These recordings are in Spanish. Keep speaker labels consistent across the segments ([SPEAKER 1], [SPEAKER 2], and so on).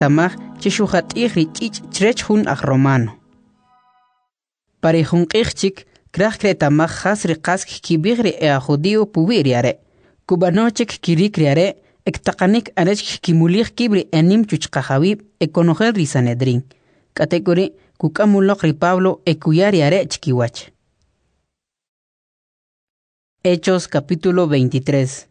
[SPEAKER 1] tamaj chishuhat'ij rich'ich' chrech jun aj romano. Pari junq'ijchik kraj kretamaj jas riqas kibij ri judío puwi riare. Kubanochik kirik riare ektaqanik arech kimulij kibri enim chuchqajawib ekonojel ri Sanedrín. Katekuri kukamuloq ri Pablo ekuyari are chikiwach. Hechos capítulo 23.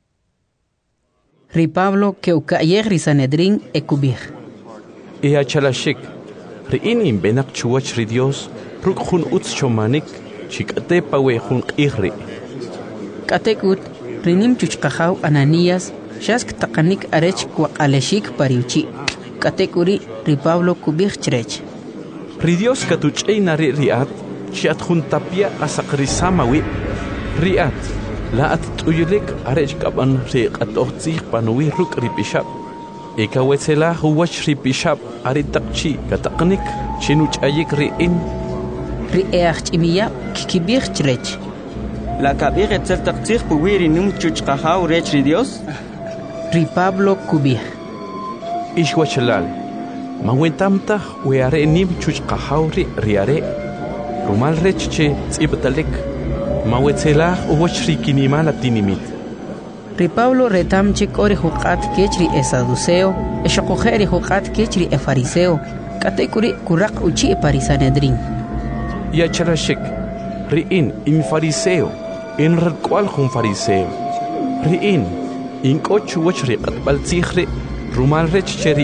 [SPEAKER 1] Ri Pablo que ukayeg ri Sanedrín ekubij.
[SPEAKER 2] Chalashik, ri inim benak chuwach ri Dios, ruk jun utz chomanik, chikate pawe jun qihri.
[SPEAKER 1] Katekut, rinim chuchqajaw Ananías, shask taqanik arech kwaqaleshik pariuchi. Katekuri ri Pablo kubij chrech.
[SPEAKER 2] Ri Dios katuch'ey nari riat, chiat jun tapia asaqrisamawi. Riat, laat tuyulik arech kaban ri qatoqtzij panuwi ruk ri pishab. Ekawetsela huwach ri pishab aritaqchi kataqnik chinuch'ayik ri in.
[SPEAKER 1] Ri ch'imiya kikibij chrech.
[SPEAKER 3] La kabij etzel taqtzij puwi ri num chuchqajaw rech ri Dios.
[SPEAKER 1] Ri Pablo kubij.
[SPEAKER 2] Ishwachalal, mawentamtaj weare nim chuchqajaw ri riare. Rumal rech che tzibtalik. Mawetzelaj uwach ri kinimal atinimit.
[SPEAKER 1] Ri Pablo retamchik ori huqat kechri esaduceo, eshoqojeri huqat kechri fariseo, katekuri kuraq uchi pari Sanedrín.
[SPEAKER 2] Yacharashik, ri in fariseo, in rqual jun fariseo. Ri in kochu wach ri qatbaltzijri, rumal rech cheri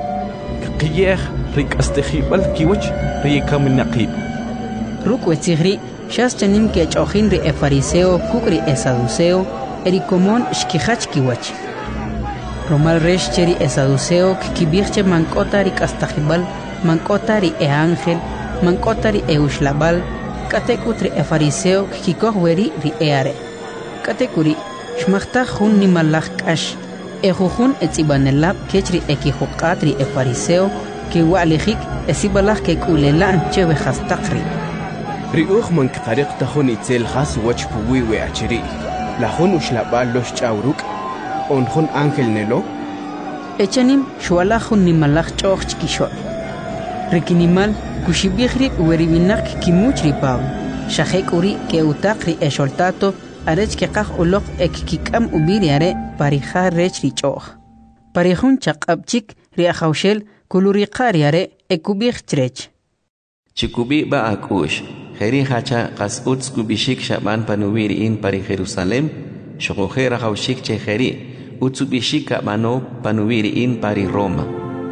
[SPEAKER 2] qiyej ri qastejibal kiwach ri kaminaqib.
[SPEAKER 1] Rukwetzighri shas chanim ke ch'ojin ri fariseo kukri esaduceo erikomon shkijach kiwach. Romal resh cheri esaduceo kibirche mankota ri kastajibal, mankota ri ángel, mankota ri ushlabal, katekutri fariseo kikoj weri ri are. Katekuri shmachtaj jun nimalaj k'ax, ejujun etzibanelab kechri ekijuqat ri fariseo ke wa'lijik esibalaj ke k'ulelan chewe jastaqri.
[SPEAKER 4] Ri man qariq tajun itzel jas wach puwi we achiri. La jun ushlabal los ch'awruk, on jun ángel nelo.
[SPEAKER 1] Echanim shualajun nimalaj ch'oj chkishot. Rikinimal kushibijri weribinak kimuch ri Pablo. Shajek uri ke utaq ri esholtato arech ke qaj uloq kikam ubiri are parija rech ri ch'oj. Parijun chaqabchik ri ajawshel kuluriqari are ekubij chrech.
[SPEAKER 5] Chikubi ba akush. Jeri hacha qas utz kubishik shaban panuwiri in pari Jerusalem, shokojera haushik che jeri, utsubishik mano panuwiri in pari Roma.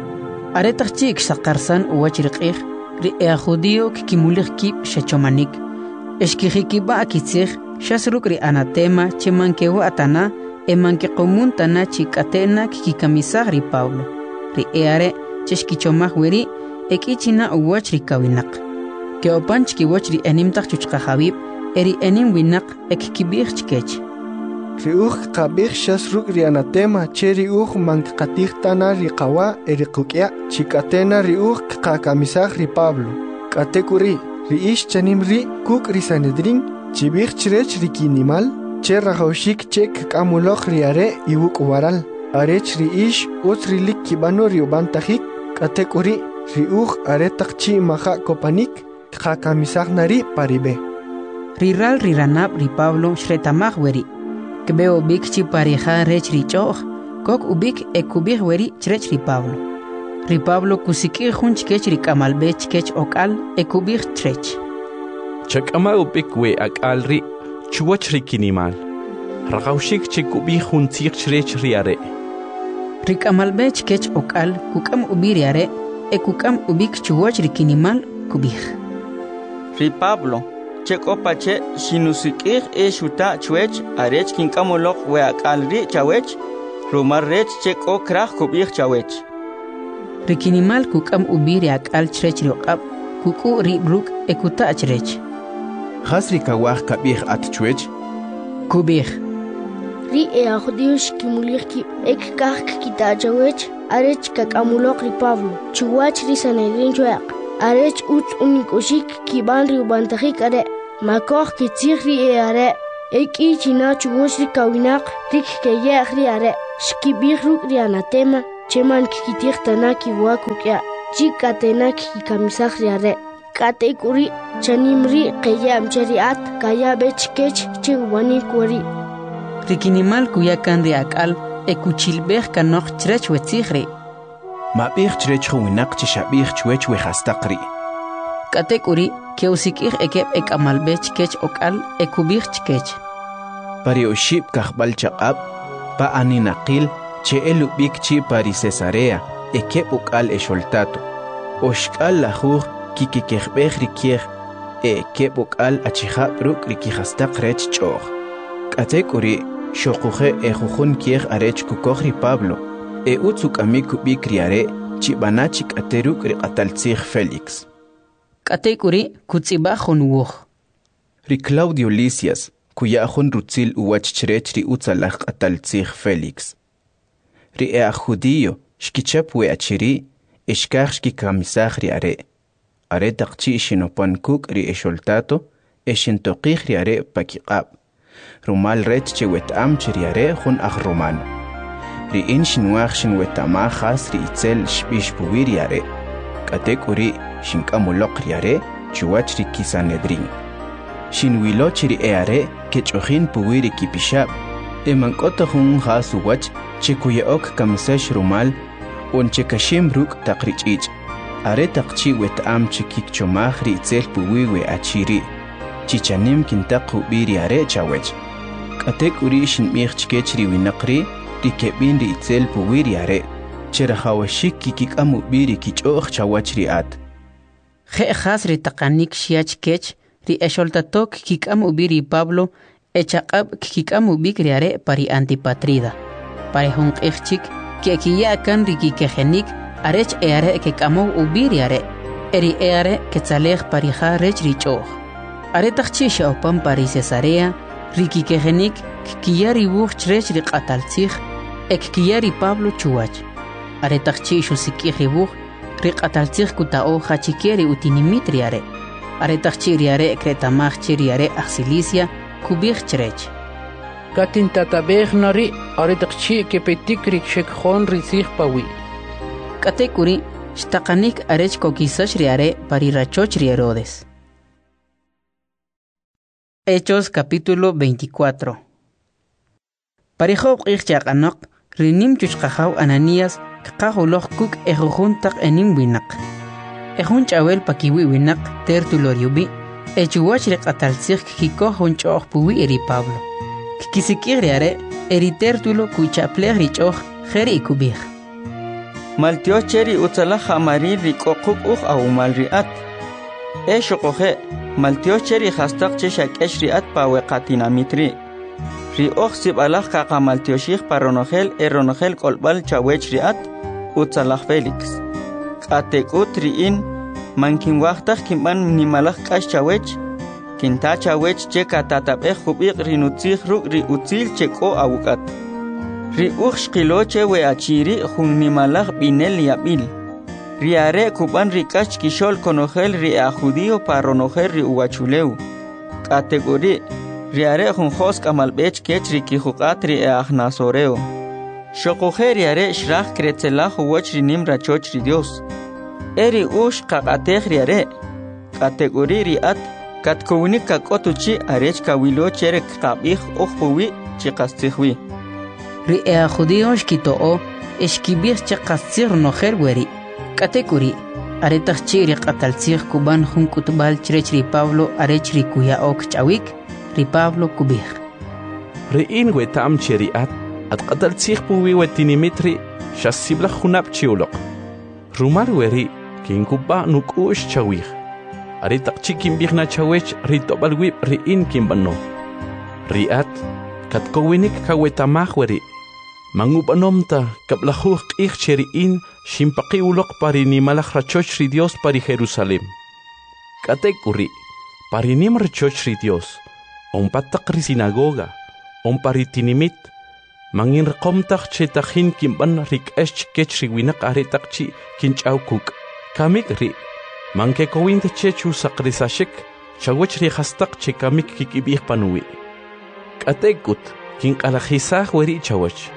[SPEAKER 1] Aretachik sakarsan uwachriqih, ri judío kikimulig kib shachomanik. Eshkijikiba akitzig, shasruk ri anatema chemankewa atana, emanke komuntana chikatena kikikamisag ri Pablo. Ri eare cheshkichomag weri, ekichina uwachriqawinak. Que opanch ki wach ri enimtaq chuchqajawib eri enim winak ekkibij chkech.
[SPEAKER 6] Ri qabij shasruk ri anatema cheri mankqatij tana ri qawa eri quk'ya chikatena ri qakamisaj ri Pablo. Katekuri ri ish chanim ri kuk ri Sanedrín chibij chrech ri kinimal che rajawshik chek kamuloq ri are iwuk waral. Arech ri ish utri lik kibano ri ubantajik katekuri ri aretaq chi maja kopanik qakamisaj nari paribe.
[SPEAKER 1] Riral riranab ri Pablo shretamaj weri. Kbeo bik chi parija rech ri ch'oj, kok ubik ekubij weri chrech ri Pablo. Ri Pablo kusikij jun chkech ri kamalbe chkech okal ekubij chrech.
[SPEAKER 2] Chakama ubik we akal ri chuwach ri kinimal. Raqawshik chikubij jun tzij chrech ri are.
[SPEAKER 1] Ri kamalbe chkech okal kukam ubiri are ekukam ubik chuwach ri kinimal kubij.
[SPEAKER 3] Ri Pablo, chekopache sinusikij shuta chwech arech kinkamoloq we akalri chawech, rumar rech cheko kraj kubij chawech.
[SPEAKER 1] Ri kinimal kukam ubiri akal chrech riqab, kuku ri bruk ekuta chrech.
[SPEAKER 4] Hasri kawaj kabij at chwech?
[SPEAKER 1] Kubij.
[SPEAKER 7] Ri judíos kimulig ki ek kak kita chawech arech kakamuloq ri Pablo, chuwach ri Sanedrín chweq. Arech utz unikushik kiban ri ubantajik are, makoh kitzig ri are, eki china chugosh ri kawinak rik keyek ri are, shkibig ruk ri anatema, cheman kikitirtanaki wakukya chikatenaki kikamisaj riare katekuri chanimri qeyam chariat kaya bechkech chiwani kwari
[SPEAKER 1] rikinimal kuyakan ri akal ekuchilbej kanoj chrech wetzigri
[SPEAKER 4] mabij chrech winaq chishabij chwech wehastaqri
[SPEAKER 1] katekuri keusikij ekeb ekamalbech kech okal ekubij chkech
[SPEAKER 4] pari oshib kahbal chaqab pa aninaqil che elubik chi pari Cesarea ekeb okal esholtato oshkal lajuj kikikejbej rikiej ekeb okal achijab ruk rikijastaq rech ch'oj katekuri shoquje ejujun kiej arech kukoj Pablo utzuk amikubik riare chibanachi kateruk riqataltzij Félix
[SPEAKER 1] katekuri kutzibajun wuj
[SPEAKER 4] ri Claudio Lisias kuyajun rutzil uwach chrech ri utzalaj qataltzij Félix ri judío shkichap we achiri ishkaj shkikamisaj riare are taqchi shinopankuk ri esholtato eshintoqij riare pakiqab rumal rech chewetam chiriare jun aj romano ri in shinwaj shinwetamaj jas ri itzel shbish puwir riare katekuri shinkamuloq riare chuwach ri kisanedrin shinwilo chiri eare kechojin puwir kipishab emankota jun jas uwach chikuyaok kamisash rumal on chekashim ruk taqrichich are taqchi wetam chikikchomaj ri itzel puwiwe achiri chichanim kintaqu biri are chawech katekuri shinmij chkech ri winaqri rikebin ri itzel puwir yare cherahawashik kikikamu biri kich'oj chawach riat
[SPEAKER 1] je'jas ri taqanik xiach kech ri esholtatok kikamu biri Pablo echaqab kikikamu bik riare pari Antipatrida pari junq'ijchik kekiyakan ri kikejenik arech eare kekamu ubiri are eri eare ketzalej parija rech ri ch'oj are taqchi xawpan pari Cesarea ri kikejenik kiyari wuj chrech ri qataltzij ekkiyari Pablo chuwach are taqchi xusikij ri wuj ri qataltzij kutao hachikeri utinimit riare are taqchi riare kretamaj chi riare Cilicia kubij chrech
[SPEAKER 8] katin tatabej nari are taqchi kepetik ri shekjon ri sig pawi
[SPEAKER 1] katekuri shtaqanik arech kokisash riare pari rachoch ri Herodes. Hechos capítulo 24. Parijob qixchaqanaq rinim chuchqajaw Ananías qaqajuloj kuk ejujun taq enim winaq ejun ch'awel pakiwi winaq Tértulo riubi echuwach ri qataltzij kikoj jun ch'oj puwi eri Pablo kikisikij riare eri Tértulo kuchaplej ri ch'oj jeri ikubij
[SPEAKER 3] maltioch cheri utzalaj amari ri k'oquk uj awmal riat shoqoje maltioch cheri jastaq che shak'esh riat paweqatinamitri ri oj sibalaj qaqamaltioshij paronojel eronojel k'olb'al chawech riat utzalaj Félix k'atek'ut ri'in mankinwajtaj kinb'an nimalaj k'ax chawech kinta chawech che katatab'ej jub'iq ri nutzij ruk' ri utzil che k'o awuk'at ri uj xqilo che we achiri jun nimalaj b'inel yab'il riare kub'an ri k'ax kixol konojel ri judío paronojel ri uwachuleu k'atek'uri riare jun jos k'amalb'ech kech ri kijuq'at ri nazoreo xoquje riare xraj kretzelaj uwach ri nim rachoch ri Dios eri uj qaq'atej riare k'atek'uri riat katkowinik kak'otuchi arech kawilo cherek qab'ij uj puwi chiqastzijwi
[SPEAKER 1] ri judío xkito'o exkibij chiqastzij ronojel weri katekuri are taqchi ri qataltzij kuban jun k'utb'al chrech ri Pablo arech ri kuya'ok ch'awik ri Pablo kubij
[SPEAKER 2] ri'in wetam cheriat at qataltzij puwi wetinimitri xasiblaj junab chiuloq rumar weri kinkuba nuk'u'x chawij are taqchi kinbijna chawech ri tob'al wib ri'in kinb'ano ri'at katkowinik kawetamaj weri mangub'anomta kablajuj q'ij cheri'in xinpaqi uloq pari nimalaj rachoch ri Dios pari Jerusalem k'atek'uri pari nim rachoch ri Dios onpataq ri sinagoga onpari tinimit mangin riqomtaj che tajin kinb'an ri k'ax chikech ri winaq are taqchi kinch'aw kuk' kamik ri mankekowinta che chusaqrisaxik chawech ri jastaq che kamik kikib'ij panuwi k'atek'ut kinq'alajisaj weri chawech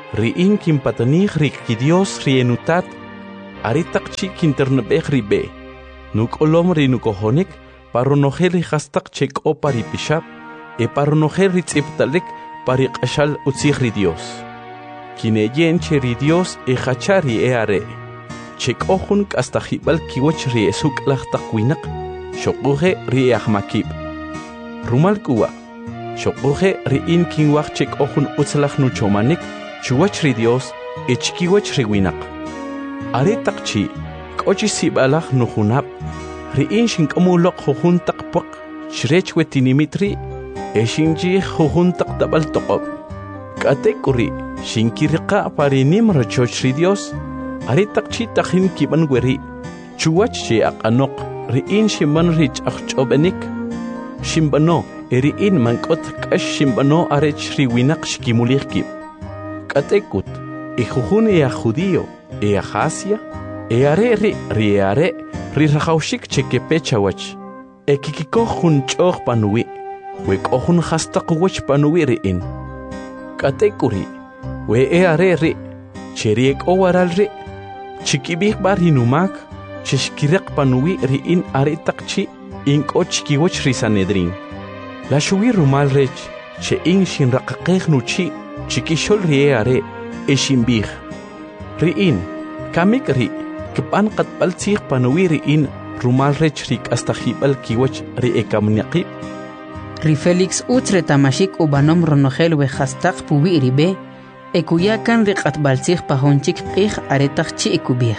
[SPEAKER 2] ri'in kimpatanij rik Dios rienutat, aritak chi kinternebej ribe, nuk olom rinukohonik, paronojer rihastak chek o paripishap, paronojer ritziptalik pariqashal utzij Dios. Kineyen cheri Dios hachari are. Chek ohun hasta hibal kiwach riesuk lachtakwinak, shokuje riahmakib. Rumal kuwa, shokuje riin kinwach chek ohun utzlach nuchomanik, chuwach Dios ichkiwach riwinak. Are takchi, kochi sibalach nuhunap, riin shinkamulok hohuntak pok, shrech wetinimitri, eshinji hohuntak tabal toqob. Katekuri, shinkiriqa parinim rachoch Dios, aritak chi takhin kiban gweri, chuwach chi aqanok, riin shimban rich achchobenik, shimbano, riin mankot kash shimbano arech riwinak shkimulikib. Katekut, ijuhun judío, ajasia, are riare, rirahaushik chekepechawach, kikikohun choch panui, wekohun hastakwach panui riin. Katekuri, we are cheriek owaral ri, chikibik bar hinumak, chishkirek panui riin aritakchi, inkoch kiwach risanedrin. La shuwi rumal rech, che in shinrakakeh nuchi, chikishol riare, eshimbih. Riin, kamik ri, kipan katbaltzih panui riin, rumal rech rik hasta hibal kiwach riekamniaqib.
[SPEAKER 1] Ri Felix utre tamashik ubanom ronogel we hastak puwi ribe, ekuyakan riqat baltzih pahonchik qih aretak chi ekubih.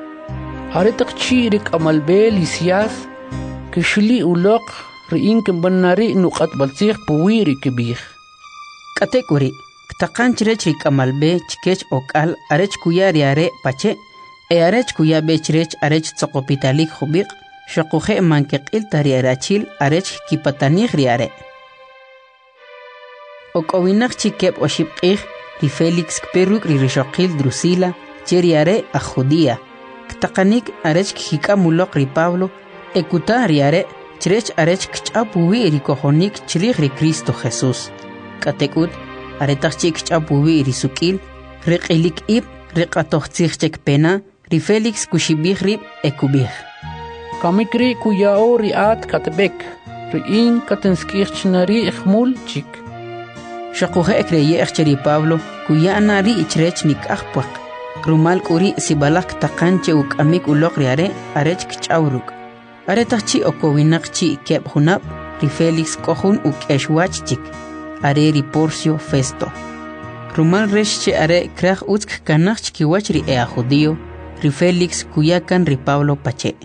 [SPEAKER 8] Aretak chi rik amalbe lisias, kishli ulok riin kembanari nuqat baltzih puwi rikibih.
[SPEAKER 1] Katekuri, ktaqan chirech rik amalbe chikech okal arech kuyari are pache, arech kuyabe chirech arech tsokopitalik khubik, shokuje mankeqil tariarachil arech kipatanij riare. Okowinak chikep oshibqih ri Felix kperuk ri rishokil Drusila cheriare a Judía. Ktaqanik arech kikamulok ri Pablo ekuta riare chirech arech kchapuwi ri kohonik chirich ri Cristo Jesús. Katekut aretach chik kchapuwi ri sukil riqilik ib riqatochtzich chek pena ri Felix kushibih rib ekubih.
[SPEAKER 8] Kamikri kuyao riat katbek, riin katenskirchnari ikhmul chik.
[SPEAKER 1] Shakuje ekreye echeri Pablo, kuyana ri ichrech nik ahpuak. Rumal kuri sibalak takanche uk amik ulok riare, arech kchauruk. Aretachchi okowinakchi keb hunab, ri Felix kohun uk eshwach chik. Are ri Porcio Festo. Rumal reshche are krach utsk kanach kiwach ri ea judío, ri Felix kuyakan ri Pablo pache.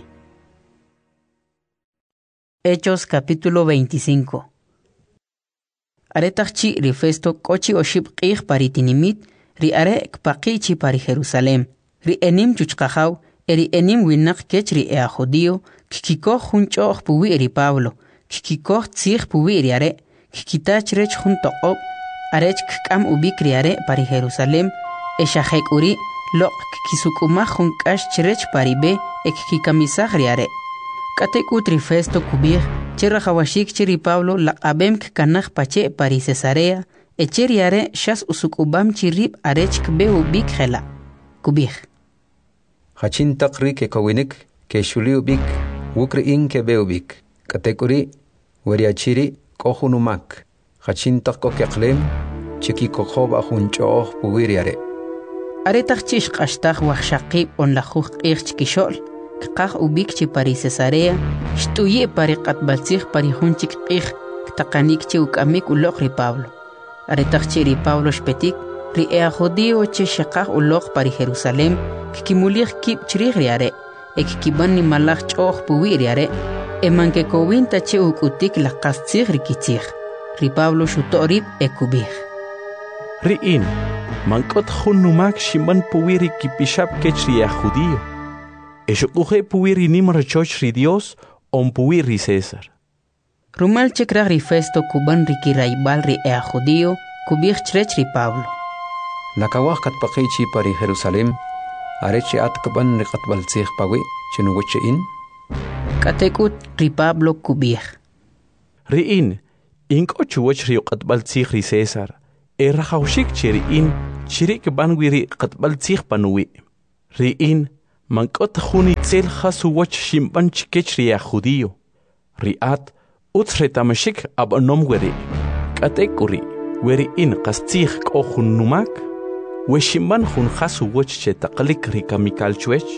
[SPEAKER 1] Hechos capítulo 25. Aretachchi ri Festo kochi oshib qih paritinimit, ri are kpaqichi pari Jerusalem, ri enim chuchkahaw, eri enim winak kech ri ea judío, kikikoh hunchoh puwi ri Pablo, kikikoh tzih puwi ri are, kikitach rech hun toqob, arech kikam ubik ri are pari Jerusalem, eshahek uri, lok kikisukumah hun kash chirech pari be, kikamisah ri are. Katekut ri Festo kubih, cherra hawashik cheri Pablo laqabem kanach pache pari Cesarea, echeri are shas usukubam chirib arech kbeu bik khela. Kubih.
[SPEAKER 9] Hachin takri ke kawinik, ke shuliu bik, wukri in ke beu bik. Katekuri, wariachiri, kohunumak. Hachin takko ke klem, chiki kokhob ahun choh puwiriare.
[SPEAKER 1] Aretach chish kashtach wachshaqib on la juh chikishol. Kqah ubik chi pari Cesarea, shtuye pari qatbaltzih pari hunchik qih, ktaqanik chi ukamik ulok ri Pablo. Aretach chi ri Pablo shpetik, ri ea judío chi shaqah ulok pari Jerusalem, kikimulich kib chirih ri are, kikiban ni malach choh puwi ri are, emanke kowinta chi ukutik laqastzih ri kitzih. Ri Pablo shutorib ekubih.
[SPEAKER 2] Ri in, mankot hunumak shimban puwi ri kipishap kech ri ea judío. Eshokuje puwiri nimra choch ri Dios on puwiri César.
[SPEAKER 1] Rumal chekrach ri Festo kuban ri kiraibal ri ea judío, kubich chrech ri Pablo.
[SPEAKER 9] Nakawah katpaqichi pari Jerusalem, arechi atkaban ri katbaltzih pawi, chinuwache in?
[SPEAKER 1] Katekut ri Pablo kubich.
[SPEAKER 2] Ri in, inko chuwach ri katbaltzih ri César, errahaushik cheri in, Chirik banwiri qatbal tsih panuwi. Riin mankot khuni tsel khasu wach shimban chikech ria judío. Riat utsretamashik abanom weri. Katekuri weri in qastih qohun numak. Weshimban khun khasu wach chetaqlik rikamikal chwech.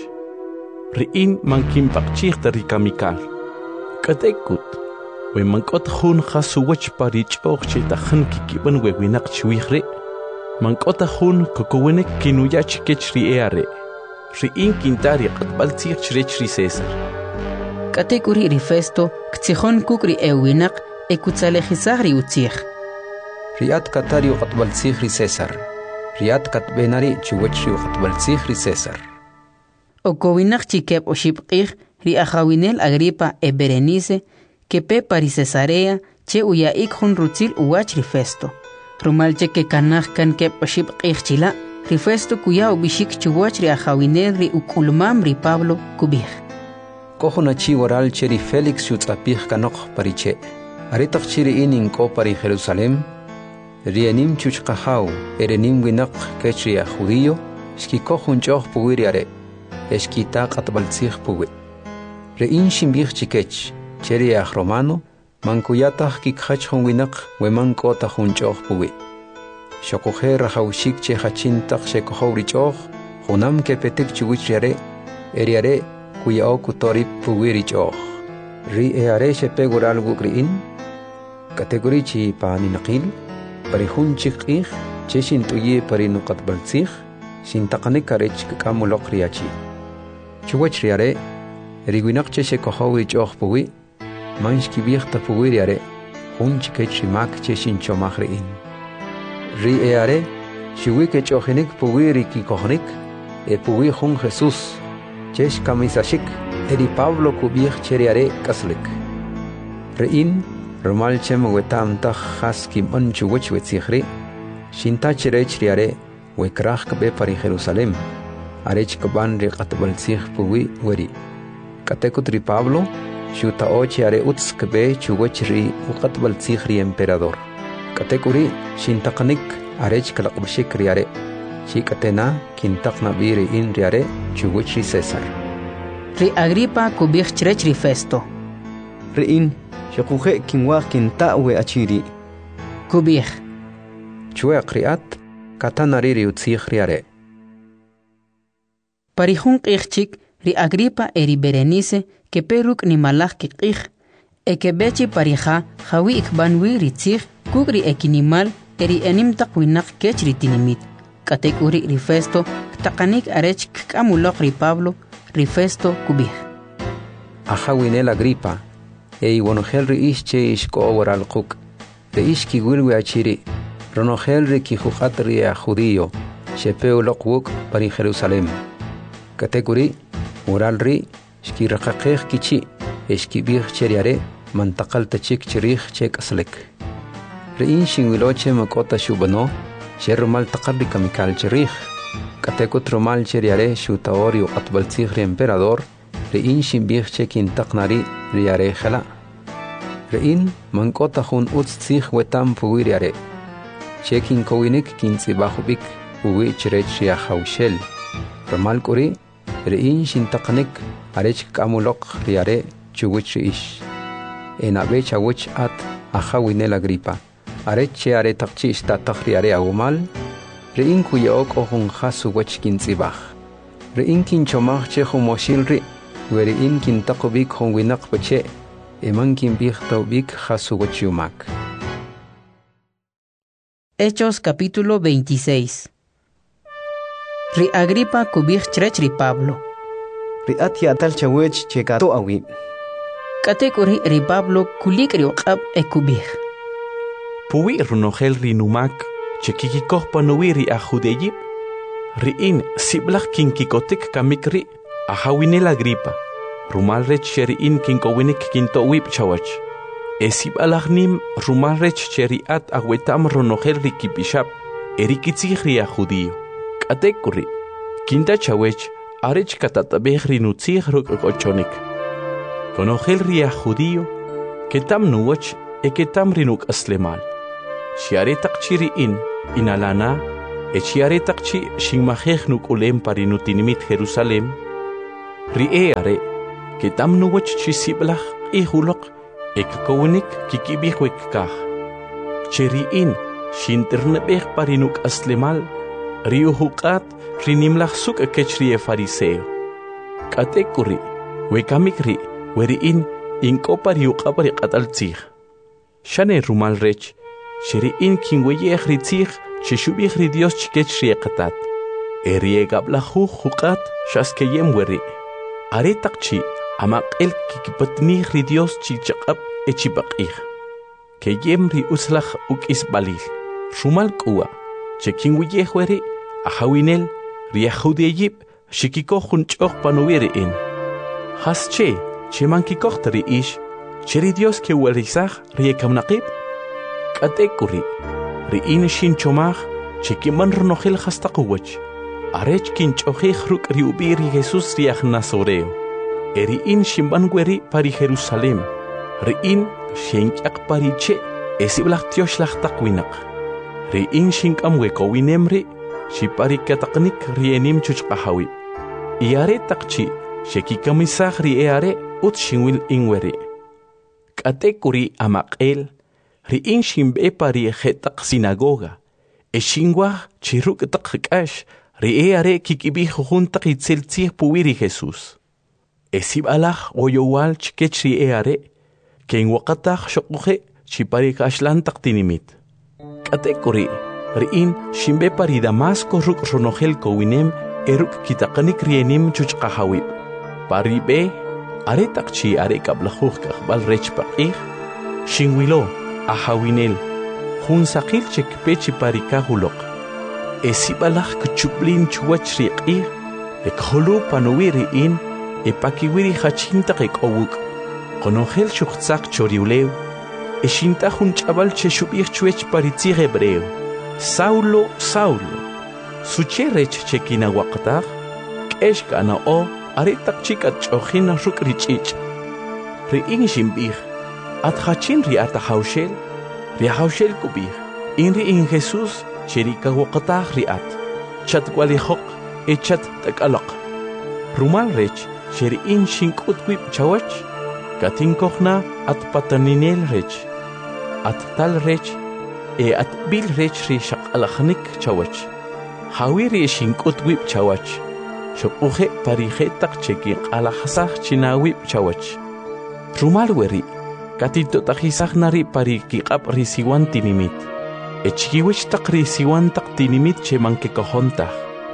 [SPEAKER 2] Riin mankim pakchih rikamikal. Katekut we mankot khun khasu wach parich och chetakhan kikiban we winak chwihri. Mankota khun kokowenek kinuyach kechri eare. Riin kintari qatbal tsih chri César.
[SPEAKER 1] Katekuri rifesto ktsikhon kukri ewinak ekutsalejisahri utsih.
[SPEAKER 9] Riat katari qatbal tsih César. Riat katbenari chuwachri qatbal tsih César.
[SPEAKER 1] Okowinak chikep oshipqih ri ajawinel Agripa e Berenice que pe parisesarea che uyaik hun rutzil uwach rifesto. Rumalche que kanaj kan kep oshipqih chila rifesto kuya ubishik chuwach ri ajawinel ri ukulmam ri Pablo kubih.
[SPEAKER 9] Kohonachi waral cheri Félix yutzapih kanok pariche. Aritak chiri inin ko pari Jerusalem. Rienim chuchqahau erenim winak kechri a judío shki kohun choh puwiriare. Eshkita qatbal tsih puwi. Rein shimbih chikech cheri a romano mankuyatah kikhach hun winak weman kota hun choh puwi. Shokohe rahawshik che hachin tak shekohori choh hunam ke petik chuwichriare eriare kuyao kutorip puwiri choh. Ri eare shepegural gukriin kategori chi paninaqil parihun chikih cheshin tuye parinuqat baltsih sintaqanik karech kamulok riachi. Chuwachriare riguinak cheshe kohowi choh puwi manshki viechta puwiriare hun chikech rimak cheshin chomahriin. Ri eare shiwike chohinik puwiri ki kohnik e puwi hun Jesus chesh kamisashik eri Pablo kubih cheriare kaslik. Rein romal chem wetam tah khas kim anchu wech wetsikhri shinta cherech riare wekrach kbe pari Jerusalem arech kaban ri qatbal tsikh puwi weri katekut ri Pablo shuta ochiare uts kbe chuwech ri qatbal tsikh ri emperador katekuri shintaqnik arech kalaqbshik riare chikatena kintaqna biri in riare chuwech ri César.
[SPEAKER 1] Ri Agripa kubih cherech ri Festo.
[SPEAKER 3] Riin shakuje kinwa kinta we achiri.
[SPEAKER 1] Kubih.
[SPEAKER 9] Chue kriat katanari ri utsih riare.
[SPEAKER 1] Parihun qihchik ri Agripa eri Berenice que peruk ni malach kikih e que bechi parija jawi ikbanwi ri tsih kugri ekinimal eri enim taqwinak kech ri tinimit. Katek uri ri Festo taqanik arech kamulok ri Pablo ri Festo kubih.
[SPEAKER 9] Ajawinel Agripa e iwonogel ri ische ishko waral quk de ishki wilwi achiri ronogel ri kijuqat ri a judío shepeu loqwuk pari Jerusalem kategori waral ri ishki raqaqeq kichi ishki bih cheriare mantaqal tachik chirih chek aslik ri inshin wiloche makota shubano shermal taqarri kamikal chirih katekut romal cheriare shutaori qatbal tsikhri emperador Rein shimbih chekin taqnari riare khala. Rein mankota hun uts tsih wetam puwiriare. Chekin kowinik kintzibahubik puwi chirech ria haushel. Ramal kuri rein shintaqnik arech kamulok riare chuwich ish. Enabe chawich at ajawinel Agripa. Arech are taqchi istataq riare agumal. Rein kuyaok ohun khasu wech kintzibah. Rein kinchomah che humoshilri weri in kintaqubik hon winak pache eman kimbih taubik hasuwachumak.
[SPEAKER 1] Hechos capítulo 26. Ri Agripa kubih cherech ri Pablo.
[SPEAKER 3] Ri atia tal chawech chekato awi.
[SPEAKER 1] Katekuri ri Pablo kulik ri uqab e kubih.
[SPEAKER 2] Puwi runogel ri numak chekikikoh panuwi ri ajudeyib. Ri in siblach kinkikotik kamikri Ajawinel Agripa, rumalrech cheriin kinkowinik kintowip chawach. Esib alagnim rumalrech cheriat awetam ronogel rikipishap, erikitzih ria judío. Katekuri, kinta chawech, arech katatabeh rinutzih rukochonik. Konogel ria judío, ketam nuwach, ketam rinuk aslemal. Shiaretak chiriin, inalana, Echiaretaqchi shinmajej nukulem parinutinimit Jerusalem. Rie are que tam nuwach chisiblach ihulok ekkowenik kikibihwek kah. Cheriin shinternebeh parinuk aslemal riuhukat rinimlach suk ekechrie fariseo. Katekuri wekamikri weriin inkopariukabari qataltzih. Shane rumal rech cheriin kinweyeh ritzih chishubih ri Dios chikechrie qatat. Eriegablahu hukat shaskeyem weri. Aretaqchi amaqel kikipatnih ri Dios chichaqab echipaqih. Keyem ri uslach ukisbalil. Rumal kuwa chekinwiyeh weri ahawinel ri ahudeyib shikikohun choq panuwiriin. Hasche chemankikohtari ish cheri Dios ke werisach ri ekamnaqib. Katekuri ri in shin chomach chekiman rnohel hastaquwach. Arech kinchohej ruk ri ubiri Jesus riach Nazoreo. Eri in shimbangueri pari Jerusalem. Ri in shenyak pariche esiblach tioslach taqwinak. Ri in shinkamweko winemri shipari kataqnik rienim chuchqahawi. Iare taqchi shekikamisach ri eare ut shinwil inweri. Katekuri amaqel ri in shimbe pari jetaq sinagoga. Eshingwah chiruk taqhikash Rie are kikibih juntaq itzeltzih puwiri Jesus. Esibalach oyowal chikech rie are, ken wakatach shokuje chiparik ashlantaq tinimit. Katekuri, riin shimbe pari Damasco ruk ronogel kowinem eruk kitaqanik rienim chuchqahawib. Pari be, are takchi are kablajuj kakbal rechpaqih, shinwilo, ahawinel, jun sakil chekpechi parikahulok. Esibalach kuchuplin chuwach riqih, ekholu panuwiri in, epakiwiri hachintaq ekowuk, konogel shukhtzaq choriuleu, eshintajun chabal cheshubih chuech paritzih hebreo, Saulo, Saulo, sucherech chekinawaqtaq, k'eshk'ana o, aretaq chikat ch'ojin ruk rich'ich. Ri'in shimbih, atjachin ri'atahawshel, ri'ahawshel kubih, in ri'in Jesus, Cherika waqatah riat, chat walihok, echat takalak. Rumal rech, cherin shinkutwip chawach, katinkochna at pataninel rech, at tal rech, at bil rech ri shakalachnik chawach. Hawiri shinkutwip chawach, shopuje parijetak chekin alahasach chinawip chawach. Rumal weri, katitotajisach nari parikikap risiwan tinimit. Echkiwich taqri siwan taq tinimit che mankekohontaq.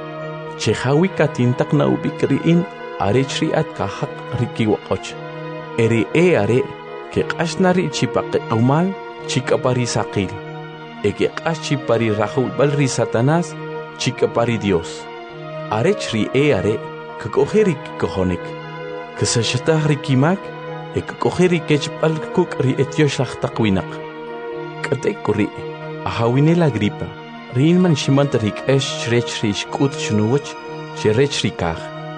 [SPEAKER 2] Che hawi katintak na ubikriin arech riat kahak rikiwaqoch. Eri are ke qashnari chipaqe umal chikapari saqil. Eke qash chipari rahul balri Satanás chikapari Dios. Arech ri are ke koheri kohonik. Ke sashatah rikimak ek koheri kechpal kuk ri etioslach taqwinak. Katekuri Ahawinel Agripa, Rinman Shimantarik Esh Shrech Rishkut Chunuwach, Shrech Rikach.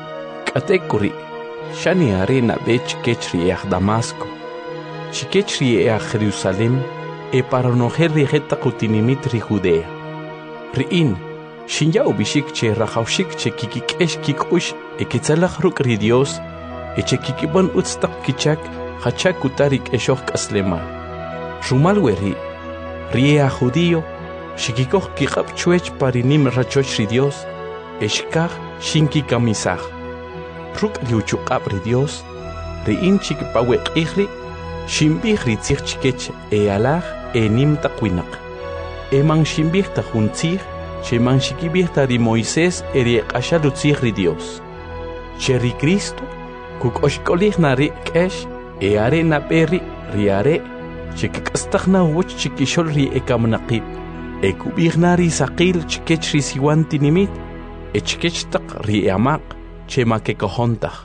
[SPEAKER 2] Katekuri, Shani Arena Bech Ketri Damasco. Chikechri Jerusalem, e paronoher Rigeta Kutinimit Judea. Rin, Shinya Ubishik Che Rahaushik Che Kikikesh Kikush, e Ketzalach Ruk Ridios, e Che Kikibon Utstak Kichak, Hachak Utarik Eshok Aslemal. Rumal Weri. Rie a judío, shikikoh kikap chuech parinim rachoch ri Dios, eshkach shinki kamisach. Ruk riuchukap ri Dios, riin chikipawek ihri, shimbih ritzich chikech alach nim takwinak. Eman shimbih tajuntzich, sheman shikibih ri Moisés eri ashalutzich ri Dios. Cheri Cristo, kuk oshkolih nari kesh, are na peri, riare, Chikastachna wuch chikishol ri ekamnaqib. Ekubihna ri saqil chikech ri siwan tinimit. Echkechtaq ri amaq chemakekohontaq.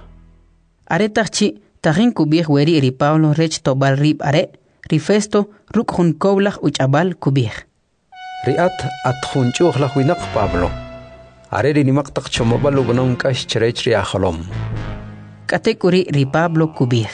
[SPEAKER 1] Aretaqchi tajin kubih weri ri Pablo rech tobal rib are. Ri Festo ruk jun koblach uchabal kubih.
[SPEAKER 9] Riat atjun chuqlach winak Pablo. Are ri nimaqtaq chomobal ubnon kash cherech ri aholom.
[SPEAKER 1] Katekuri ri Pablo kubih.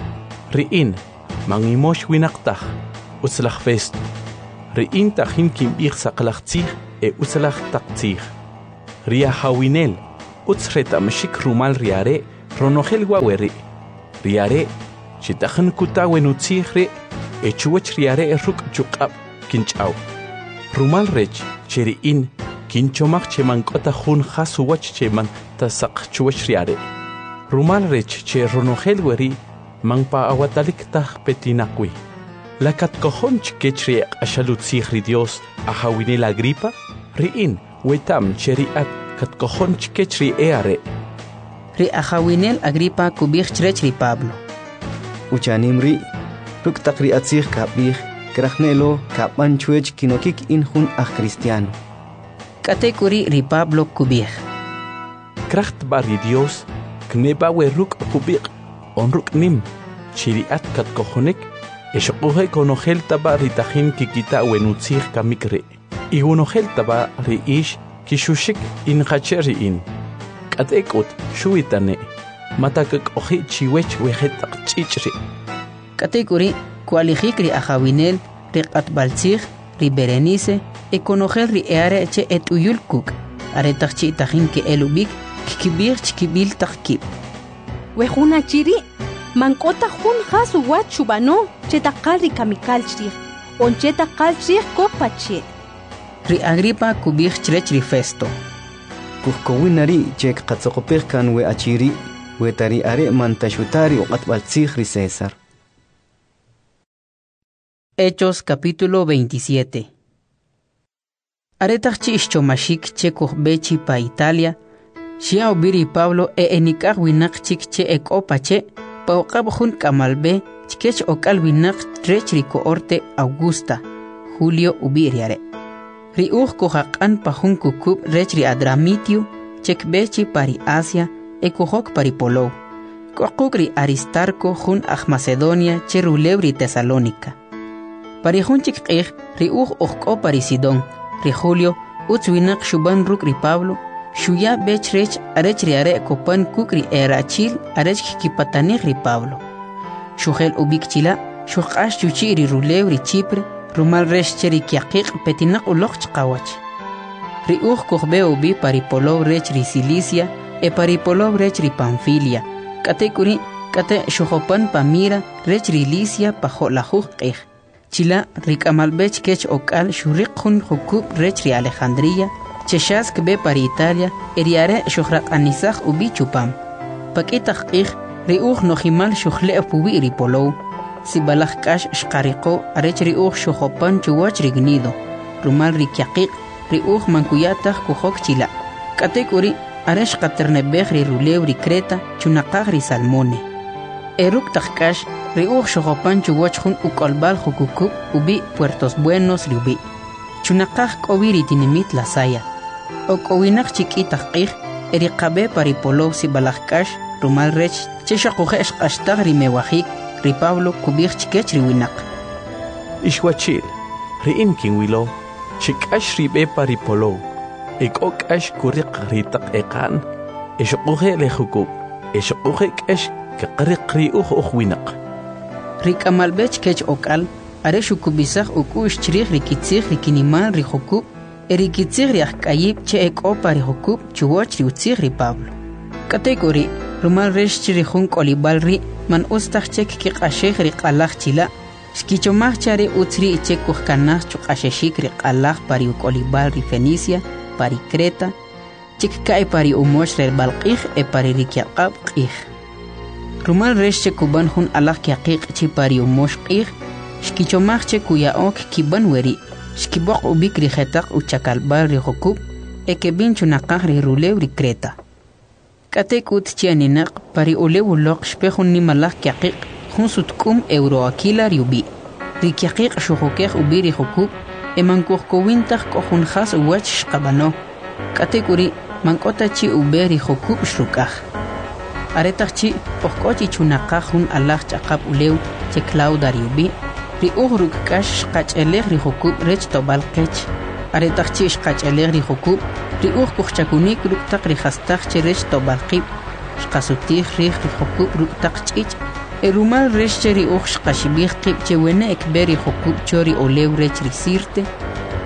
[SPEAKER 2] Riin Mangimosh winaqtaq, utzlach Festo. Riin tajin kimbih saqlachtzih, usalaj taqtzij. Ria hawinel, utsreta mashik rumal riare, ronogel waweri. Riare, chitajan kutawe nutzijre, chuwach riare ruk chukab kinchaw. Rumal rech, cheriin, kinchomak chemankota hun hasuwach cheman tasak chuwach riare. Rumal rech che ronogel weri, mangpa awatalik tah petinakwi. La katkohonch kechri ashalutzijri Dios ahawinel Agripa, riin, wetam cheriat katkohonch kechri eare.
[SPEAKER 1] Ri ahawinel Agripa kubich chrechrri Pablo.
[SPEAKER 3] Uchanimri, ruk takri atzij kapij, krachnelo kapan chuech kinokik injun a cristiano.
[SPEAKER 1] Katekuri ri Pablo kubich.
[SPEAKER 2] Kracht bari Dios, kneba we ruk kubik, on ruk nim, chiriat katkohonek, eshokuhe konogel taba ritajin kikita wenutzij kamikre. Y unogel taba ri ish kishushik in hacheri in. Katekut shuitane, matakak oji chiwech wejetak chichri.
[SPEAKER 1] Katekuri kualijik ri ahawinel ri qatbaltzij ri Berenice ekonogel ri eare che etuyulkuk aretakchi tajin ke elubik kikibir chikibil takib.
[SPEAKER 10] Wejuna chiri mankota jun hasu wat chubano chetakal ri kamikal chri on chetakal chri kopache.
[SPEAKER 1] Ri Agripa kubir chrech ri Festo.
[SPEAKER 3] Kuhkowinari chek qatzokopej kan we achiri we tari are mantashutari uqatbaltzij ri César.
[SPEAKER 1] Hechos capítulo 27. Aretach ischomashik che bechi pa Italia, xia obiri Pablo enikaj winak chik che ekopache, pa oqab jun kamalbe, chikech okal winak trechri coorte Augusta, Julio ubiriare. Ri kohaqan pa jun kukub rechri Adramitio, chek bechi pari Asia, ekohok pari Polo. Kokukri Aristarco jun Macedonia che rulebri Tesalónica. Pari junchik qih ri uqko pari Sidón, ri Julio utzwinak shuban ruk ri Pablo, shuya bechrech arech ri are kopan kukri erachil arech kipatanig ri Pablo. Shugel ubikchila, shuqash chuchi ri rulew ri Chipre, rumal resh cheri kiaqiq petinak uloq qawach. Ri kohbe ubi pari Polo rech ri Cilicia, pari Polo rech ri Panfilia, katekuri kate shuhopan pamira rech ri Licia pa jolajuj qih. Chila rikamalbech kech okal shuriqun hukub rech ri Alejandría, cheshas kbe pari Italia, eriare shuhraq anisaj ubi chupam. Pakitaj qih ri nojimal shuhle pubi ri Polo, sibalaj kash shqariqo arech ri shuhopan chuwach ri Gnido, rumal ri kiaqiq ri mankuyataj kuhok chila. Katekuri aresh qaternebej ri rulew ri Creta chunaqaj ri Salmone. Eruk tajkash ri shuhopan chuwach jun ukolbal jukukub ubi Puertos Buenos riubi. Chunaqaj k'owi ri tinimit la Saya. Ok'owinak chikitaj qih eri qabe pari Polo sibalajkash rumal rech cheshaquje shqashtaj ri mewajik ri Pablo kubij chikech ri winak.
[SPEAKER 2] Ishwachil, ri inkin wilo, chikash ri be pari Polo. Ekokash kuriq ri taqeqan, eshquje le jukub, eshquje kesh kaqriq ri winak.
[SPEAKER 1] Rik amalbech kech okal, are shukubisaj ukush chrij ri kitzij ri kinimal ri jukub, eri kitzij ri ajkayib che ekopa ri jukub chuwach ri utzij ri Pablo. Katekuri, rumal resh chiri jun kolibal ri man ustaj chek kiqashej ri qalaj chila, shkichomaj chari utzri ichek kuhkanaj chuqasheshik ri qalaj pari kolibal ri Fenicia, pari Creta, chik kai pari umosh ri balqij pari ri kiaqab qij. Rumal resh che kuban jun alaj kiaqiq chi pari umosh qij, shkichomaj che kuyaok kiban weri, shkibok ubik ri jetaq uchakalbal ri jukub, ekebin chunaqaj ri rulew ri Creta. Katekut chianinak pari ulew uloq shpejun nimalaj kiaqiq jun sutkum euroakila ri ubi. Ri kiaqiq shuhukej ubi ri jukub, mankujkowintaj kohun jas uwach shqabano. Katekuri mankota chi ube ri jukub shrukaj. Aretaj chi pohkochi chunaqaj jun alaj chaqab ulew che Clauda ri ubi, ri ruk kash shqachelej ri jukub rech tobal qech. Aretaj chi shqachelej ri jukub, ri kuhchakunik ruk taq ri jastaj che rech tobal qib, shqasutij rij ri jukub ruk taq ch'ich, erumal rech che ri shqashibij qib che wene ekbe ri jukub cho ri olew rech ri Sirte,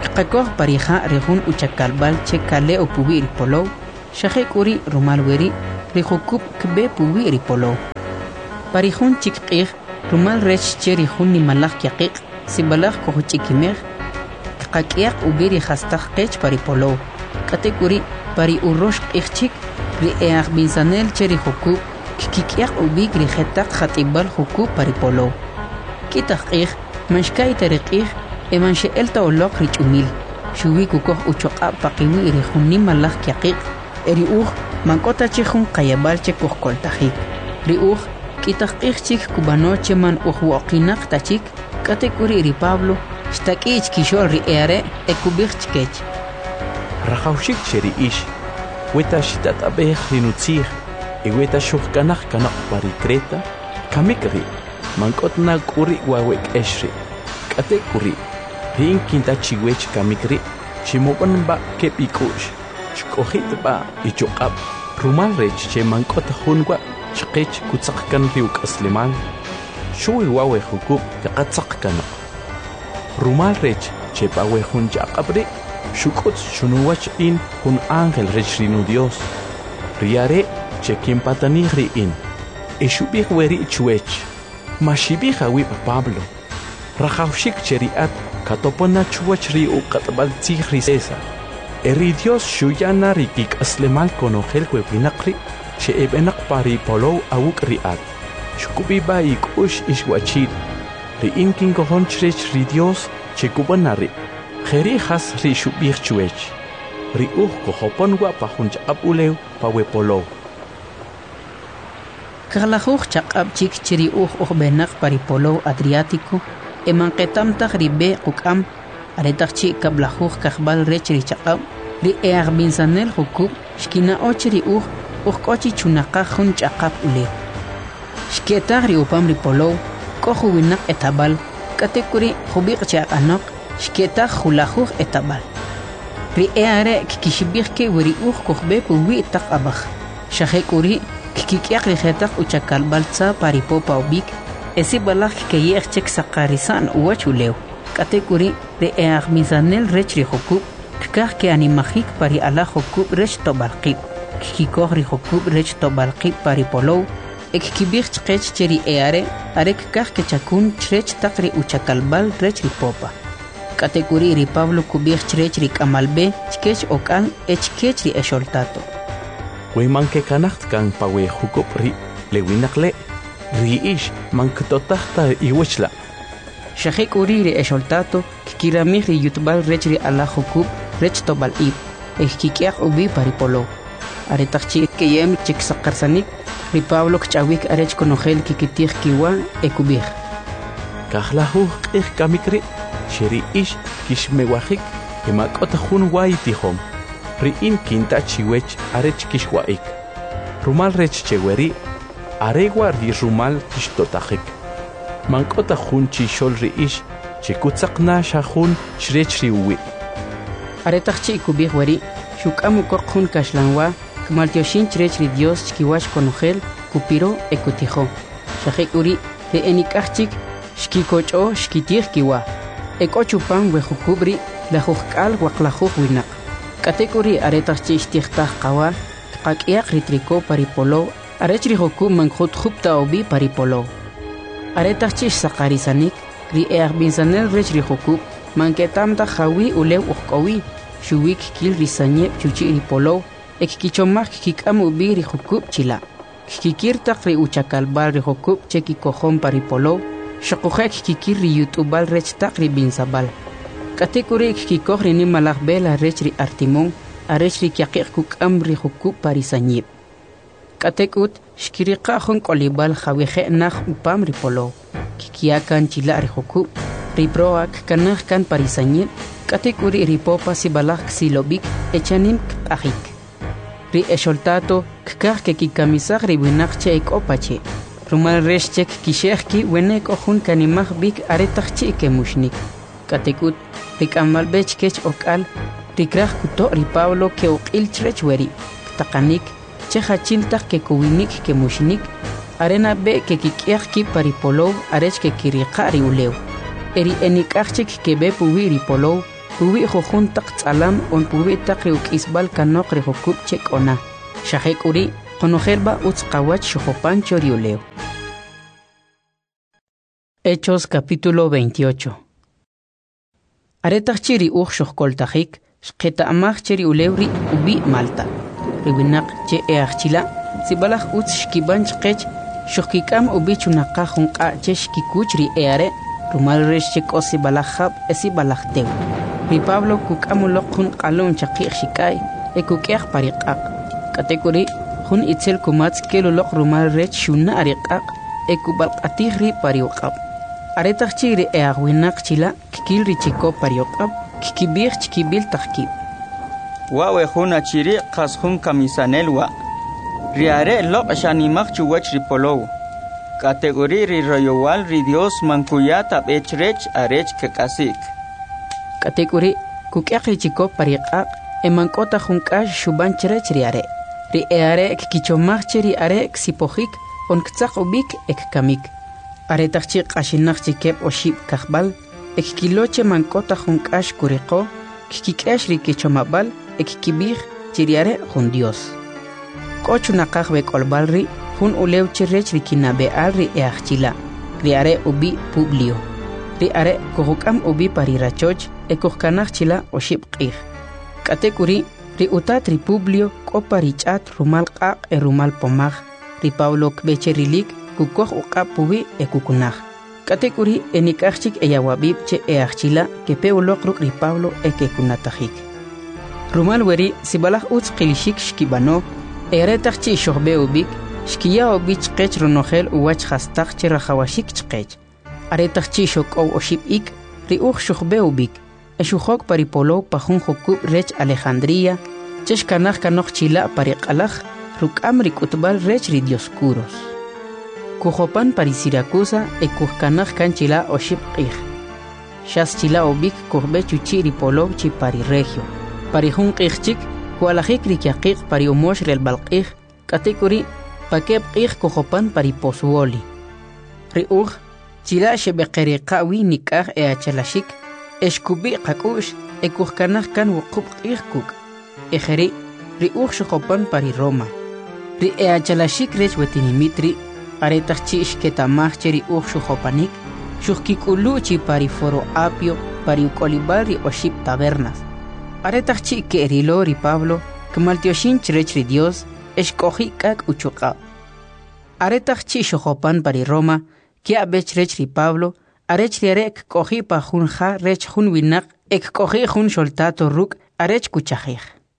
[SPEAKER 1] Kakor parija rejun uchakalbal che kale o pubi ripolo. Shahe kuri rumal weri rejukup kbe pubi ripolo. Parijun chikqir rumal rech che rijun ni malak yaqiq si balak kohuchikimer. Kakiak ubiri hastak kech paripolo. Kate kuri pari urosh qirchik ri eag binzanel che rijukup kikiak ubig rijetak khatibal jukup paripolo. Kitaqir manshkai tariqir emanche elta olok richumil. Shuwi kukoh uchoqa paqiwi rijunni malak yaqiq. Eri mankota chihun qayabal che kohkoltajik. Ri kitaqir chik kubanoche man waqinaq tachik. Kate kuri ri Pablo Shtakich kishol ri eare ekubich chkech.
[SPEAKER 2] Rajaushik cheri ish. Weta shitat abeh rinutzir. Weta shurkanach kanaq pari Creta. Kamikri. Mankot na kuri wawek eshri. Kate kuri. Rin kinta chiwech kamikri. Chimoban ba kepikush. Shkohit ba ichokab. Rumal rech che mankot hunwa. Chkech kutzakkan riuk asliman. Shui wawe hukub yakatsak kanaq. Rumal rech che pawe hun jaqabri shukut shunuwach in hun ángel rech rinu Dios riare che kimpatani in ishubih weri chuech mashibih awi Pablo rajaushik cheriat katopona chuwach ri uqatbal tzigri César eri Dios shuyana rikik aslemal konogel webinaqri che ebenak pari polo awuk riat shukubi ba ikush ishwachid Rin kinkohon chrech ri Dios che kubanari. Jeri has ri shubir chuech. Ri kohopon guapa hun chaqab uleu pa wepolo.
[SPEAKER 1] Karlahuch chaqab chik chiri benak paripolo Adriático. Emanketam tag ribe kukam. Aretag chik kablahuch kahbal rech ri chaqab. Ri binzanel hukub. Shkina ochri kochi chunaka hun chaqab uleu. Shketag ri upam ripolo. Kohu winak etabal, katekuri hubik chaqanok, shketa hulahuh etabal. Ri eare kikishibirke wiri kohbe puwi tak abach. Shahekuri kikiak rihetak uchakal balza paripopa ubik, esi balak keyek chek sakarisan uachuleu. Katekuri ri eag mizanel rech ri hukub, kikak ke animahik pari ala hukub rech tobalqib. Kikikoh ri hukub rech tobalqib paripolo. Ekibir chkech cheri eare, arek kach kechakun chrech takri uchakalbal rech ripopa. Katekuri ri Pablo kubir chrech ri kamalbe, chkech okal echkech ri esholtato.
[SPEAKER 2] Wemanke kanacht kan pawe hukop ri, lewinakle, ri ish manketotachta iwechla.
[SPEAKER 1] Shahekuri ri esholtato, kikiramih ri yutbal rech ri ala hukub, rech tobal ib, ekikiak ubi paripolo. Aretachchi keyem chik sakarsanik, Ri Pablo kchawik arech konogel kikitih kiwa ekubih.
[SPEAKER 2] Kahlahu kamikri, sheri ish kishmewahik, emakota hun waitihom. Ri in kinta chiwech arech kishwaik. Rumal rech cheweri, aregwa ri rumal kishtotahik. Mankota hun chishol ri ish, chikutzakna shahun shrech ri uwi.
[SPEAKER 1] Aretachchi ikubih weri, shukamu kokhun kashlanwa, Maltioshin chrech ri Dios chkiwach konogel kupiro ekutijo. Shahekuri de enikachik shkikocho shkitir kiwa. Ekochupan wejukubri la hukal waklahuh winak. Katekuri aretachchi shtichtah kawa kakiak ritriko paripolo arech ri hukum mankhut khupta obi paripolo. Aretachchi sakarisanik ri binzanel rech ri hukum manketamta hawi ulew ukkowi shuwik kil risanye chuchi ripolo. Ekkichomak kikam ubi ri hukub chila. Kikirtak ri uchakalbal ri hukub cheki kohon paripolo. Shakujek kikir ri yutubal rech tak ri binzabal. Katekuri kikoh ri ni malakbela rech ri artimon. Arech ri kiakik kukam ri hukub parisanyib. Katekut shkiriqa hon kolibal jawihe nah upam ri polo. Kikiakan chila ri hukub. Ri proak kanah kan parisanyib. Katekuri ri popa si balak silobik echanim ahik. Ri esholtato kkah ke kikamisag ri winakche ek opache. Rumal reshchek kishehki wenek ohun kanimag bik aretachchi ke mushnik. Katekut rik amalbech kech okal rikrah kuto ri Pablo ke okil chrech weri. Takanik chehachiltak ke kuwinik ke mushnik. Arena be ke kikiah ki paripolo arech ke kiriqa ri uleu. Eri enikachchik ke be puwi ri polo puwi jojun taq tsalam on puwi taq ri ukisbal kanok ri jokup chek ona. Shahek uri konojelba utzqawach shojopancho riuleo. Hechos capítulo 28. Aretach chiri shokoltajik, shketa amach chiri ulewri ubi Malta. Riwinak che eachila, sibalach utz shkiban chkech, shokikam ubi chunakajun qa che shkikuchri eare, rumal resh chek osi balajab esi balajtew. Ri Pablo kukamulokun qalun chakik shikai, ekukeach pariqaq. Katekuri, hun itzel kumatz kelulok rumal resh shuna ariqaq, ekubalqatihri pariuqab. Aretach chiri eagwinak chila, kikilri chiko pariuqab, kikibir chikibil tajkib.
[SPEAKER 3] Wawe juna chiri qashun kamisanelwa. Riare lok shanimak chuwach ripolow. Kategori ri royowal ri Dios mankuyata bechrech arech kekasik.
[SPEAKER 1] Kategori kukyakri chiko pariqaq emankota junkash shuban cherech riare. Ri eare kikichomach chiri are ksipojik on ktzaq ubik ekkamik. Aretach chi qashinach chikep oshib kahbal ekkiloche mankota junkash kuriqo kikikesh ri kichomabal ekkibir chiriare jun Dios. Kochunaqaj bekolbalri jun ulew chirech ri kinabeal ri eachila. Riare ubi Publio. Riare kohukam ubi parirachoch ekojkanaj chila oshib qij. Katekuri ri utat ri Publio koparichat rumal qaq e rumal pomaj. Ri Pablo kbecherilik kukoj uqab pubi ekukunaj. Katekuri enikachik eyawabib che eachila kepeulok ruk ri Pablo ekekunatajik. Rumal weri sibalaj utz qilishik shkibano eretach chi shohbe ubik shkiya ubich qech ronogel uwach khastaq chi rajawashik chqech. Aretach chi shokow oshib ik ri uj shohbe ubik eshuhok paripolo pajun jokub rech Alejandría cheshkanaj kanoj chila pariqalaj rukam ri kutbal rech ri Dioscuros. Kujopan pari Siracusa ekujkanaj kanchila oshib qij. Shas chila ubik kuhbe chuchi ri polo chi pari regio. Pari jun qijchik kualajik ri kiaqiq pari umosh rel balqij katekuri pakeb qij kujopan pari posuoli. Ri uj chila shebeqeriqawi nikaj eachalashik eshkubi qakush ekujkanaj kan wuqub qij kuk. Ejeri ri uj shojopan pari Roma. Ri eachalashik rech wetinimitri aretach chi ishketamaj cheri uj shojopanik shujkikulu chi pari foro apio pari ukolibal ri oshib tabernas. Aretach chi kerilo ri Pablo kmaltioshin chirech ri Dios eshkoji kak uchuqa. Aretach chi shojopan pari Roma kia bech rech ri Pablo arech riarek koji pa jun ja rech jun winak ek koji jun soltato ruk arech kuchajij.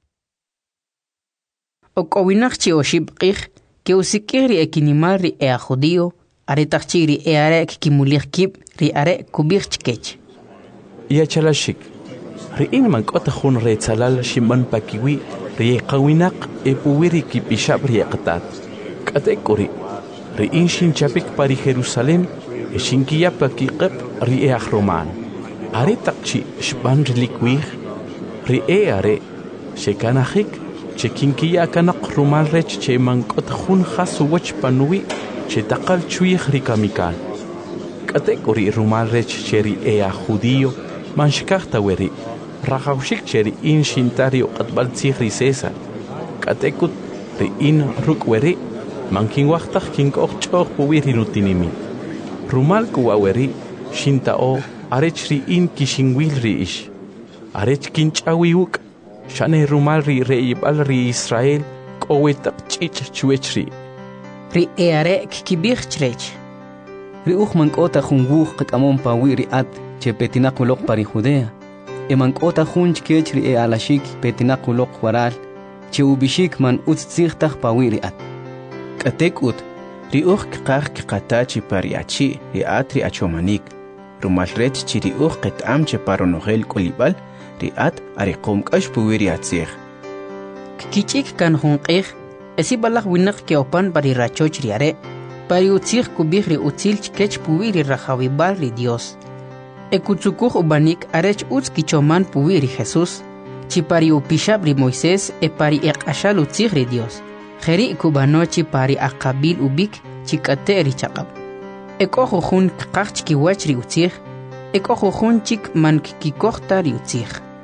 [SPEAKER 1] Okowinak chi oshib qij que usikiri ekinimal ri ea judío aretach chi ri earek kimulich kib ri are kubich chkech.
[SPEAKER 2] Yachalashik ri inman kota jun re tsalal shimban pakiwi ri qawinak e puwiri kipishab ri qatat. Katekuri ri inshin chapik pari Jerusalem e shinkiya pakiqeb ri ea roman. Aretach chi shban rilikwi ri eare shekanajik chekinkiya kanaq rumal rech che mankot jun khasu wach panui che taqal chuij ri kamikal. Katekuri rumal rech cheri ea judío manshkachta weri rajawshik cheri in shintario qatbal tzig ri César. Katekut ri in ruk weri mankin waqtaj kinkoj ch'oj puwiri nutinimi. Rumal kuwa weri shintao arech ri in kishinwil ri ish. Arech kinch'awi wuk shane rumal ri reibal ri Israel kowetaq ch'ich chuechri.
[SPEAKER 1] Ri eare kikibij chrech.
[SPEAKER 11] Ri uj mankota jun wuj qak'amon pawi ri at che petinaqulok pari Judea. E mankota jun chkech ri alashik petinaqulok waral che ubishik man utztzigtaj pawi ri at.
[SPEAKER 4] Katekut ri uj kqaj kqatachi pariachi ri at ri achomanik. Rumal rech chi ri uj qet'am che paronogel kulibal ri at ariqom k'ax puwiri atzig.
[SPEAKER 1] Kichik kan jun qij esi balaj winak ke opan pari rachoch riare pari utzig kubij ri utzil chkech puwiri rajawibal ri Dios. Ekutsukuj ubanik arech utz kichoman puwiri Jesús chi pari upishab ri Moisés e pari eqashal utzig ri Dios. Jeri kubano chi pari aqabil ubik chi kate ri chaqab. Ekojo jun kqaj chkiwach ri utzig ekojo jun chik man kikojta ri utzig.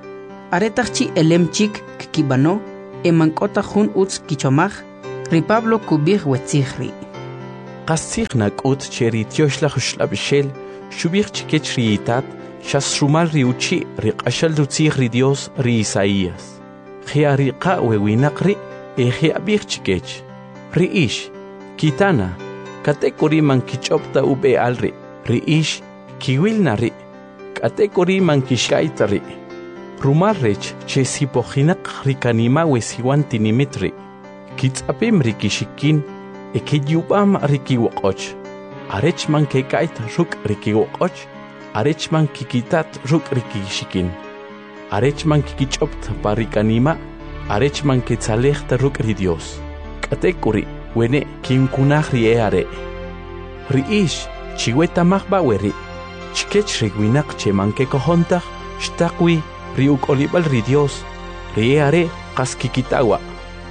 [SPEAKER 1] Aretachchi elemchik kibano, emankota hun uts kichomaj, ri Pablo kubij wetzihri.
[SPEAKER 2] Qastignak ut cheri tioshla xlabishel, shubich chikech riitat, shas rumal riuchi riqashal dutzih ri Dios ri Isaías. Khiariqa wewinaqri ejiabich chikech. Riish, kitana, katekori man kichopta ube alri, riish, kiwilnari, katekori man kishkaitari. Rumalrech che sipojinak rikanima wesiwan tinimitri. Kitzapim rikishikin, ekiyubam rikiwokoch. Arech man kekait ruk rikiwokoch, arech man kikitat ruk rikishikin. Arech man kikichopt parikanima, arech man ketzalechta ruk ri Dios. Katekuri, wene kinkunach rieare. Riish, chiweta mahbaweri, chikech rigwinak che man kekohontach, shtakwi, riuk olibal ri Dios, rieare kaskikitawa.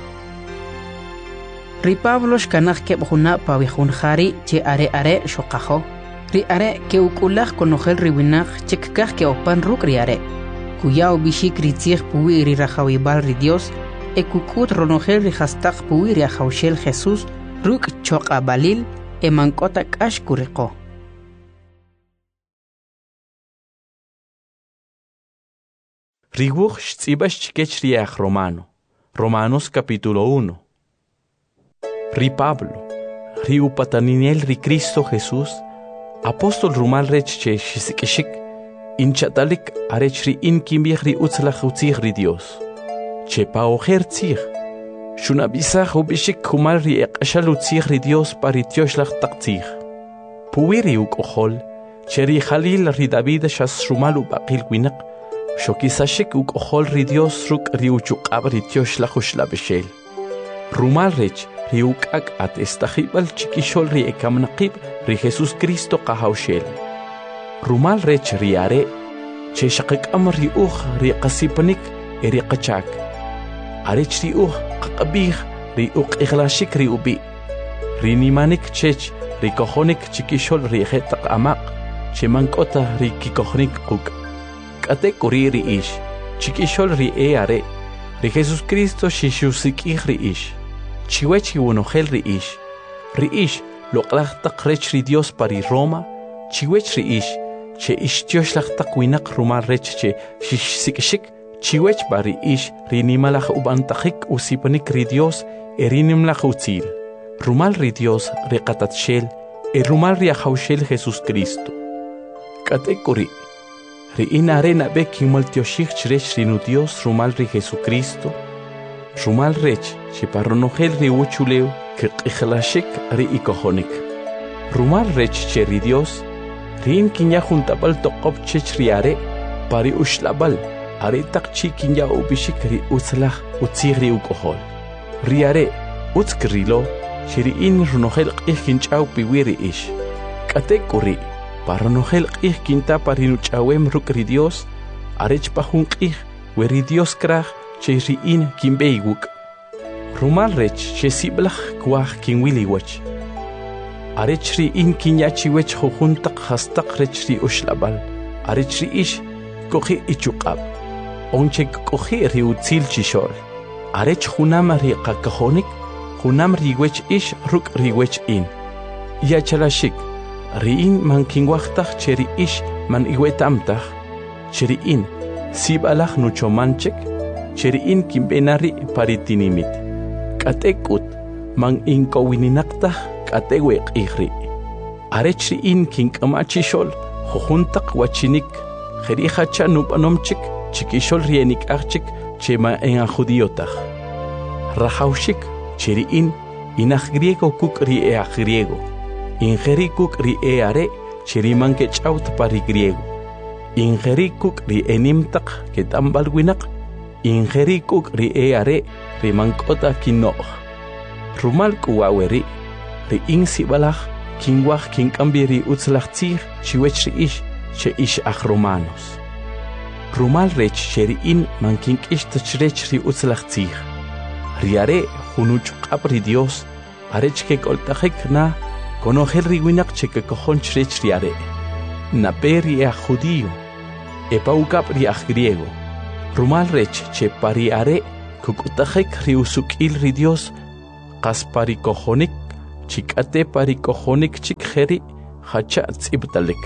[SPEAKER 1] Ri Pablo shkanach kebjuna pawihunjari che are shokajo. Ri are ke ukulach konojel riwinach chekkach ke opan ruk ri are. Kuyao bishik ritzich puwi ri rajawibal ri Dios, ekukut ronojel ri hastak puwi ri ajaushel Jesús, ruk choka balil, emankota kash kuriko.
[SPEAKER 2] Riwuch shtsibash chikech riach Romanos capítulo 1. Ri Pablo, ri upataninel ri Cristo Jesús, apóstol rumal rech che shisikishik, inchatalik arech ri inkimbich ri utzlach utzich ri Dios. Che paojer tzich, shunabisach ubishik kumal ri eqashal utzich ri Dios paritioslach taktzich. Puwiri ukohol, che ri Jalil ri David shas rumal upakil winak, shokisashik ukohol ri Dios ruk ri uchukab ri tioslach ushlabishel. Rumal rech riukak at estajibal chikishol ri ekamnaqib ri Jesus Cristo qahawshel. Rumal rech riare, che shaqikam ri ri qasipanik eri qachak. Arech ri qaqabih ri iglashik ri ubi. Ri nimanik chech ri kohonik chikishol ri jetaq amaq, che mankota ri kikohnik quk. Katekuri ri ish, chikishol ri are, ri Jesus Cristo shishusikih ri ish. Chiwechi wonojel riish, loqlachtak rech ri Dios pari Roma, chiwech riish, che ishtioslachtak winak rumal rech che shishsikishik, chiwech bari ish, rinimalach ubantajik usipanik ri Dios, erinimlach utzil. Rumal ri Dios riqatatshel, rumal ri ajaushel Jesus Cristo. Katekuri, ri inarena be kimultioshik chrech rinu Dios rumal ri Jesucristo, rumal rech, che parronojel ri uchuleu, que qichlashik ri ikohonik. Rumal rech che ri Dios, rin kinya juntabal toqob chech riare, pari ushlabal, are takchi kinya ubishik ri utzlach utzig ri ukohol. Riare, utzkrilo, chiri in runojel qih kinchau piwiri ish. Katekuri, parronojel qih kinta parinuchawem ruk ri Dios, arech pahun qih, weri Dios krach, che ri in kimbeiguk. Rumal rech che siblach kwach kinwiliwach. Arech ri in kinyachiwech jujuntak hastak rech ri ushlabal. Arech ri ish kohi ichukab. Onche kohi ri utzil chishol. Arech junam ri qakahonik, junam ri wech ish ruk ri wech in. Yachalashik, ri in man kinwachtach che ri ish man iwetamtach. Che ri in sibalach nuchomanchek, che ri in kimbenari paritinimit. Katekut man inkowininaktah kateweq ihri. Arech ri in kinkamachishol jujuntak wachinik, jerihacha nupanomchik, chikishol rienik archik, chema en a judiotach. Rajaushik, cheri in inach griego kuk ri ea griego. Ingeri kuk ri eare, cheri man kechaut pari griego. Ingeri kuk ri enimtak ketambal winak, ingeri kuk ri eare, ri mankota kinoch. Rumal kuwaweri, ri insibalach, kinwach kinkambiri utzlach tzir, chiwech ri ish, che ish ach Romanos. Rumal rech cheri in man kinkish tachrech ri utzlach tzir. Riare junuch qabri Dios, arech ke koltajek na, konojel ri winak che ke kohon chrech riare. Naperi ach judío, epaukap ri ach griego. Rumal rech che pari are kukutajek riusukil ri Dios qas pari kojonik chikate pari kojonik chik jeri hacha tzibtalik.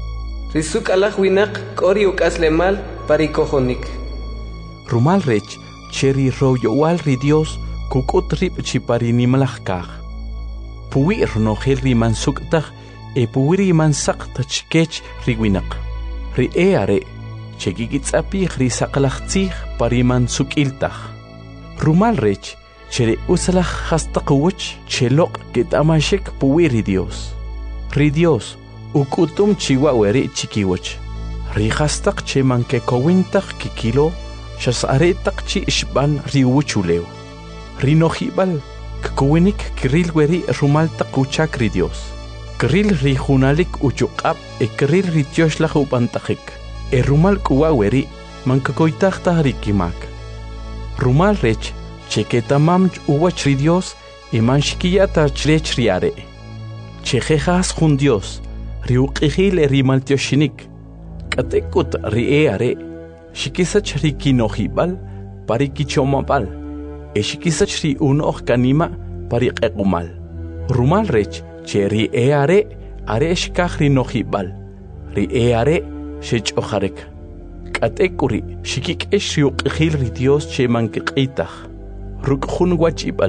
[SPEAKER 12] Risuk alaj winak kori ukaslemal pari kojonik.
[SPEAKER 2] Rumal rech cheri royowal ri Dios kukut rip chipari nimalajkaj. Puwi ronogel ri mansuktaj puwiri mansak tachkech ri winak. Ri are chekikitzapi ri saqlajtzij pari mansukiltaj. Rumal rech chere usalaj hastaqwuch chelok ketamashek puwi ri Dios. Ri Dios ukutum chiwaweri chikiwuch. Ri hastaq che manke kowintaj kikilo shasaretaq chi ishban ri wuchuleu. Ri nojibal kuwinik kiril weri rumal taquchak ri Dios. Kiril ri junalik uchuqab kiril ri tioslaj upantajik. Rumal kuwaweri mankakoitajtaj ri kimak. Rumal rech cheketamam uwach ri Dios man shikiyata chrech ri are. Chejejas jun Dios ri uqijil ri maltioshinik. Katekut ri are shikisach ri kinojibal pari kichomabal. Shikisach ri unoch kanima pari qequmal. Rumal rech che ri are shkaj ri nojibal. Ri are shech'ojarek. Katekuri shikikesh ri uqijil ri Dios che mankiqitaj. Ruk jun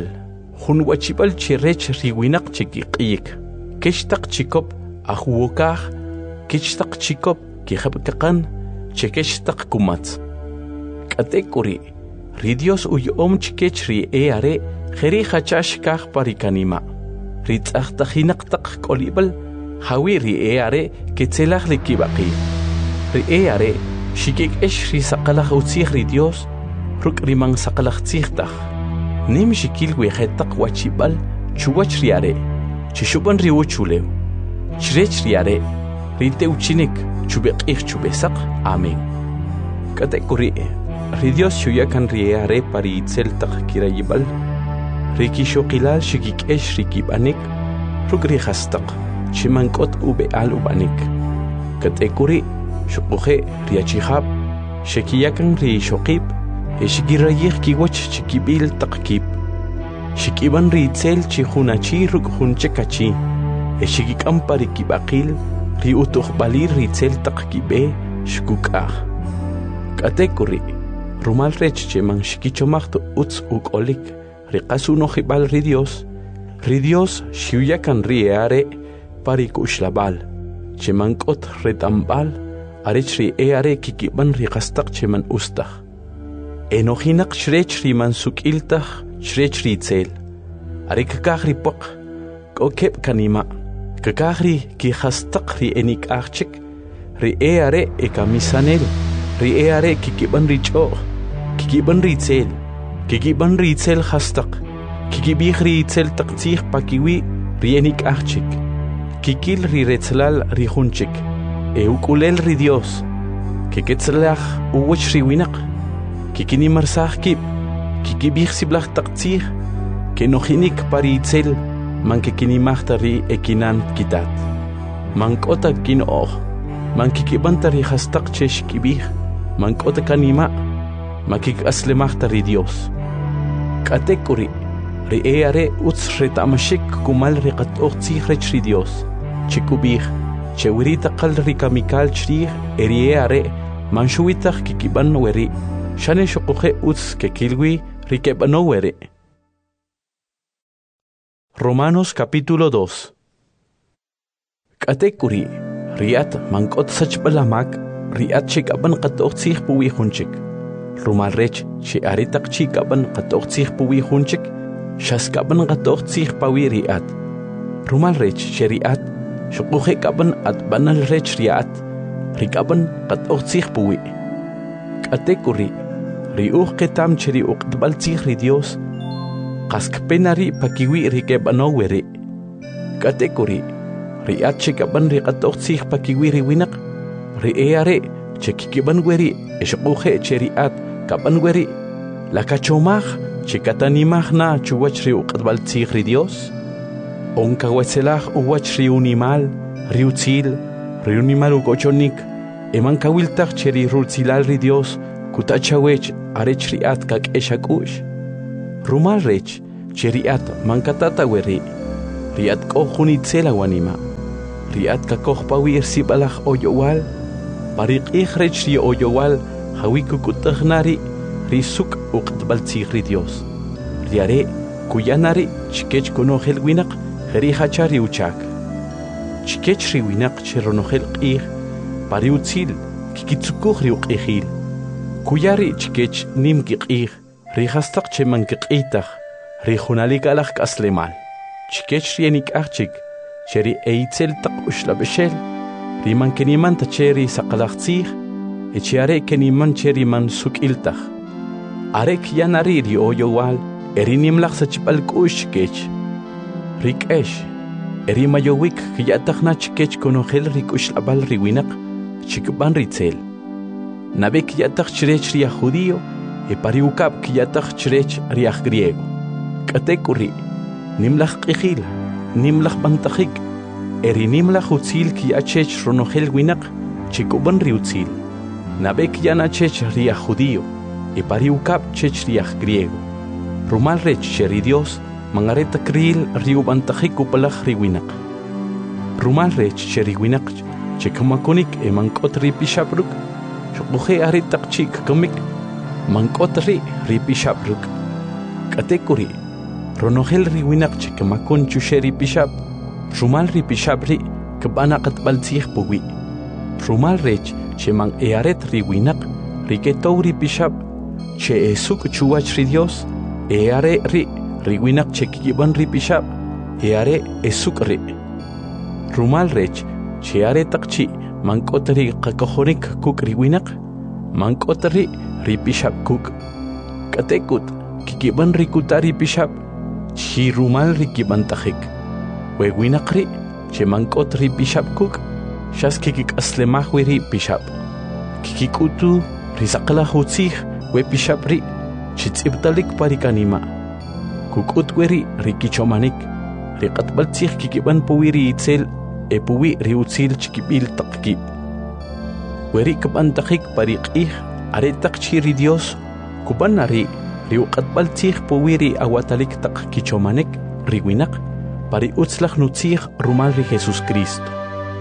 [SPEAKER 2] wachibal che rech ri winak chikiqiyik. Kishtaq chikop ajuwokaj, kishtaq chikop kijabkaqan, che kishtaq kumatz. Katekuri ri Dios uyom chikech ri are jeri hachash kaj pari kanima. Ri tzajtajinaqtaq kolibal hawi ri are ketzelaj ri kibaqi. Ri are shikikesh ri saqalaj utzij ri Dios ruk ri man saqalajtzijtaj. Nim shikil wejetaq wachibal chuwach ri are chishuban ri wuchuleu. Chrech ri are ri teuchinik chubeqij chubesaq. Amén. Katekuri ri Dios shuyakan ri are pari itzeltaq kirayibal. Ri kishoqilal shikikesh ri kibanik ruk ri hastaq chimankot ubeal ubanik. Katekuri shuquje ri achijab shikiyakan ri shoqib shikirayij kiwach chikibil taqkib. Shikiban ri itzel chijunachi ruk junchekachi. Shikikam pari kibaqil ri utuqbalir ri itzel taqkibe shkukaj. Katekuri rumal rech che man shikichomaqtu utz ukolik ri qasu nojibal ri Dios. Ri Dios shuyakan ri are pari kushlabal. Che man kot retambal arech ri are kikiban ri qastaq che man ustaj. Enojinak shrech ri man sukiltaj shrech ri itzel. Are kakaj ri poq kokeb kanima. Kakaj ri kijastaq ri enik archik. Ri are kamisanel. Ri are kikiban ri ch'oq. Kikiban ri itzel. Kikiban ri itzel hastaq. Kikibij ri itzel taqtzij pakiwi ri enik archik. Kikil ri retzlal ri junchik. Ukulel ri Dios. Kiketzlaj uwach ri winak. Kikinimarsaj kib. Kikibij siblaj taqtzij. Kenojinik pari itzel man kikinimajta ri ekinan kitat. Man kota kinoj. Man kikibanta ri hastaq che shkibij. Man kota kanima. Man kikaslemajta ri Dios. Katekuri ri are utz retamashik kumal ri qat'oqtzij rech ri Dios. Chikubij chewirita qal ri kamikal chrij ri are man shuwitaj kikiban weri. Shane shuquje utz kekilwi ri kebano weri. Romanos capítulo 2. Katekuri riat mankot sachbalamak riat chikaban qat'oqtzij puwi junchik. Rumal rech che aritaq chikaban qat'oqtzij puwi junchik shaskaban qat'oqtzij pawi riat. Rumal rech che riat shuquje kaban atbanal rech riat rikaban qat'oqtzij puwi. Katekuri riuq ketam cheri uqtbaltzij ri Dios qaskpenari pakiwi ri kebano weri. Katekuri riat chikaban ri qat'oqtzij pakiwi ri winak. Ri are chekikiban weri shuquje che riat kaban weri lakachomaj chikatanimaj na chuwach ri uqtbaltzij ri Dios. Onkawetzelaj uwach ri unimal ri utzil ri unimal ukochonik. Eman kawiltaj che ri rutzilal ri Dios kutachawech arech riat kak eshakush rumal rech cheriat mankatata weri riat kohuni tsela wanima riat kakoh pawir sibalach oyowal parik ikhrech ri oyowal hawiku kutahnari risuk uqtbaltsigri Dios riare kuyanari chikech konohel winak heri hachari uchak chikech ri winak cheronohel qih pariutzil kikitsukuh ri uqihil kuyari chikech nim qih ri hastaq cheman qitah ri hunalik alach kaslemal chikech rienik archik cheri eitzel taq ushlabeshel ri man keniman ta cheri saqalachtzig echiare keniman cheri man sukiltah arek yanari ri oyowal erinim laxachpal kushkech rikesh eri mayowik kiyatachna chikech konohel rikushlabal riwinak chikban ritzel nabek yatach chrech ri judío e pariukap kiyatach chrech ri griego katekuri nimlach qihil nimlach bantajik eri nimlach utzil kiyachech ronohel winak chikuban ri utzil nabek yanachech ri judío e pariukap chech ri griego rumal rech cheri Dios mangareta kril riu bantajik upalach ri winak rumal rech cheri winak chekamakonik e mankot ri pishabruk chukuhe aritak chik kamik mankot ri pishabruk katekuri ronohel ri winak chekamakon chusheri pishab rumal ri pishabri kabanakat baltzih puwi rumal rech chemang earet ri winak riketowri pishab che esuk chuwach ri Dios eare ri winak chekiban ri pishab eare esuk ri rumal rech cheare takchi mankotri qakohonik kuk ri winak mankotri ri pishab kuk katekut kikiban ri kutari pishab chi rumal ri kibantajik we winak ri che mankotri pishab kuk shaskikik aslemahwi ri pishab kikikutu ri saqla hutzih we pishab ri chitzibtalik parikanima kukut weri ri kichomanik ri qatbaltzih kikiban puwiri itzel e puwi ri utzil chikibil taqkib weri kabantajik pariqih are taqchi ri Dios kubanari ri qatbaltzih puwiri awatalik taq kichomanik ri winak pari utzlach nutzih rumal ri Jesus Cristo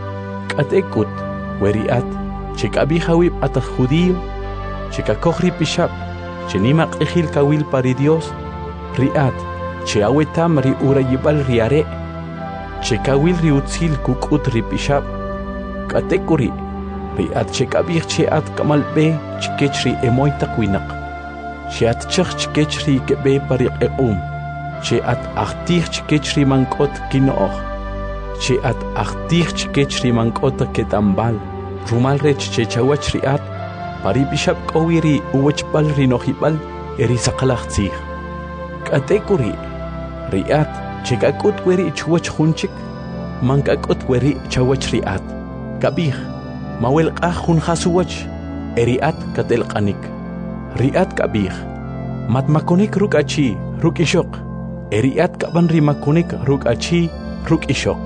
[SPEAKER 2] katekut weri at chikabi hawib ataj judío chikakohri pishab chenimaq ejil kawil pari Dios riat che awetam ri urayibal riare che kawil ri utzil kukut ri pishab katekuri riat che kabih che at kamal be chikech ri emoy takwinaq che at chikech ri kebe pari che at achtih chikech ri mankot kinoh che at achtih chikech ri mankot ketambal rumal rech che chawach riat pari bishab kawiri uwachbal rinohibal eri saqalachtzih katekuri riat chekakut weri chuwach hunchik mankakut weri chawach riat kabih mawel qahun khasuwach eriat katelqanik riat kabih matmakonik rukachi rukishok eriat kaban rimakonik rukachi rukishok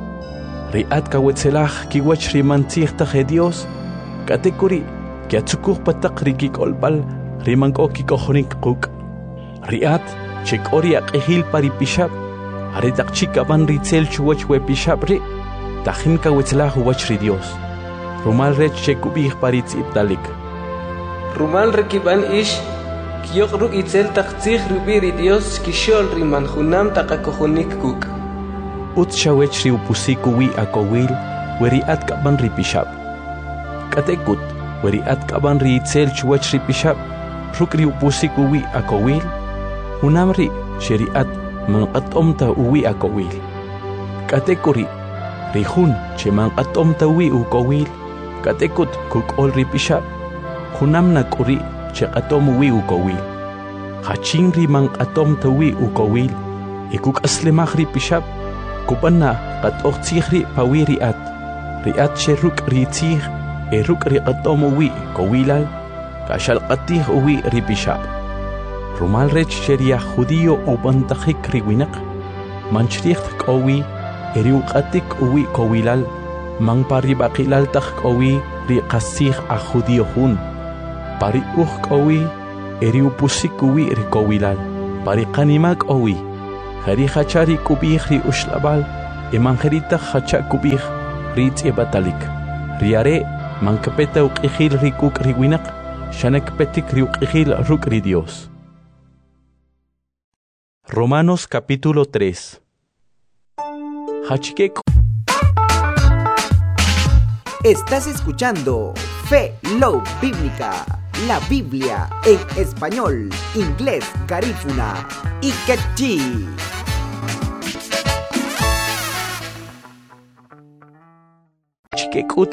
[SPEAKER 2] riat kawetzelach kiwach rimantzih taje Dios katekuri kiatsukuh patak rikik olbal rimanko kikohonik kuk riat chek oriak ehil pari pishab aretak chikaban ritzel chuwach we pishab ri tajin kawetzlah huwach ri Dios rumal rech chekubih paritz ibdalik
[SPEAKER 12] rumal rekiban ish kiyok ruk itzel taktzih rubiri Dios kishol riman hunam takakohonik kuk
[SPEAKER 2] ut shawech ri upusiku wi akowil weriat kaban ri pishab katekut weriat kaban ri itzel chuwach ri pishab rukri upusiku wi akowil unamri sheriat manqatomta uwi akowil katekuri rihun che manqatomta uwi ukowil katekut kukol ri pishab hunamna kuri che qatom uwi ukowil hachin ri manqatomta uwi ukowil ikuk aslemah ri pishab kubanna qatoqtzih ri pawiri riat che ruk ri tzih ruk ri qatom uwi kowilal kashal qatih uwi ri pishab rumal rech sheria judío o bantajik riwinak manchricht kowi eriu qatik uwi kowilal man paribaqilal tak kowi ri qasih a judío hun pari kowi eri upusikuwi rikowilal pari kanimak owi hari hachari kubih ri ushlabal emanjerita hacha kubih ri tsebatalik riare mankapeta uqihil rikuk riwinak shanakpetik riuqihil ruk ri Dios. Romanos capítulo 3. Hachike.
[SPEAKER 13] Estás escuchando Fe Love Bíblica, la Biblia en español, inglés, garífuna y quechí.
[SPEAKER 2] Chikekut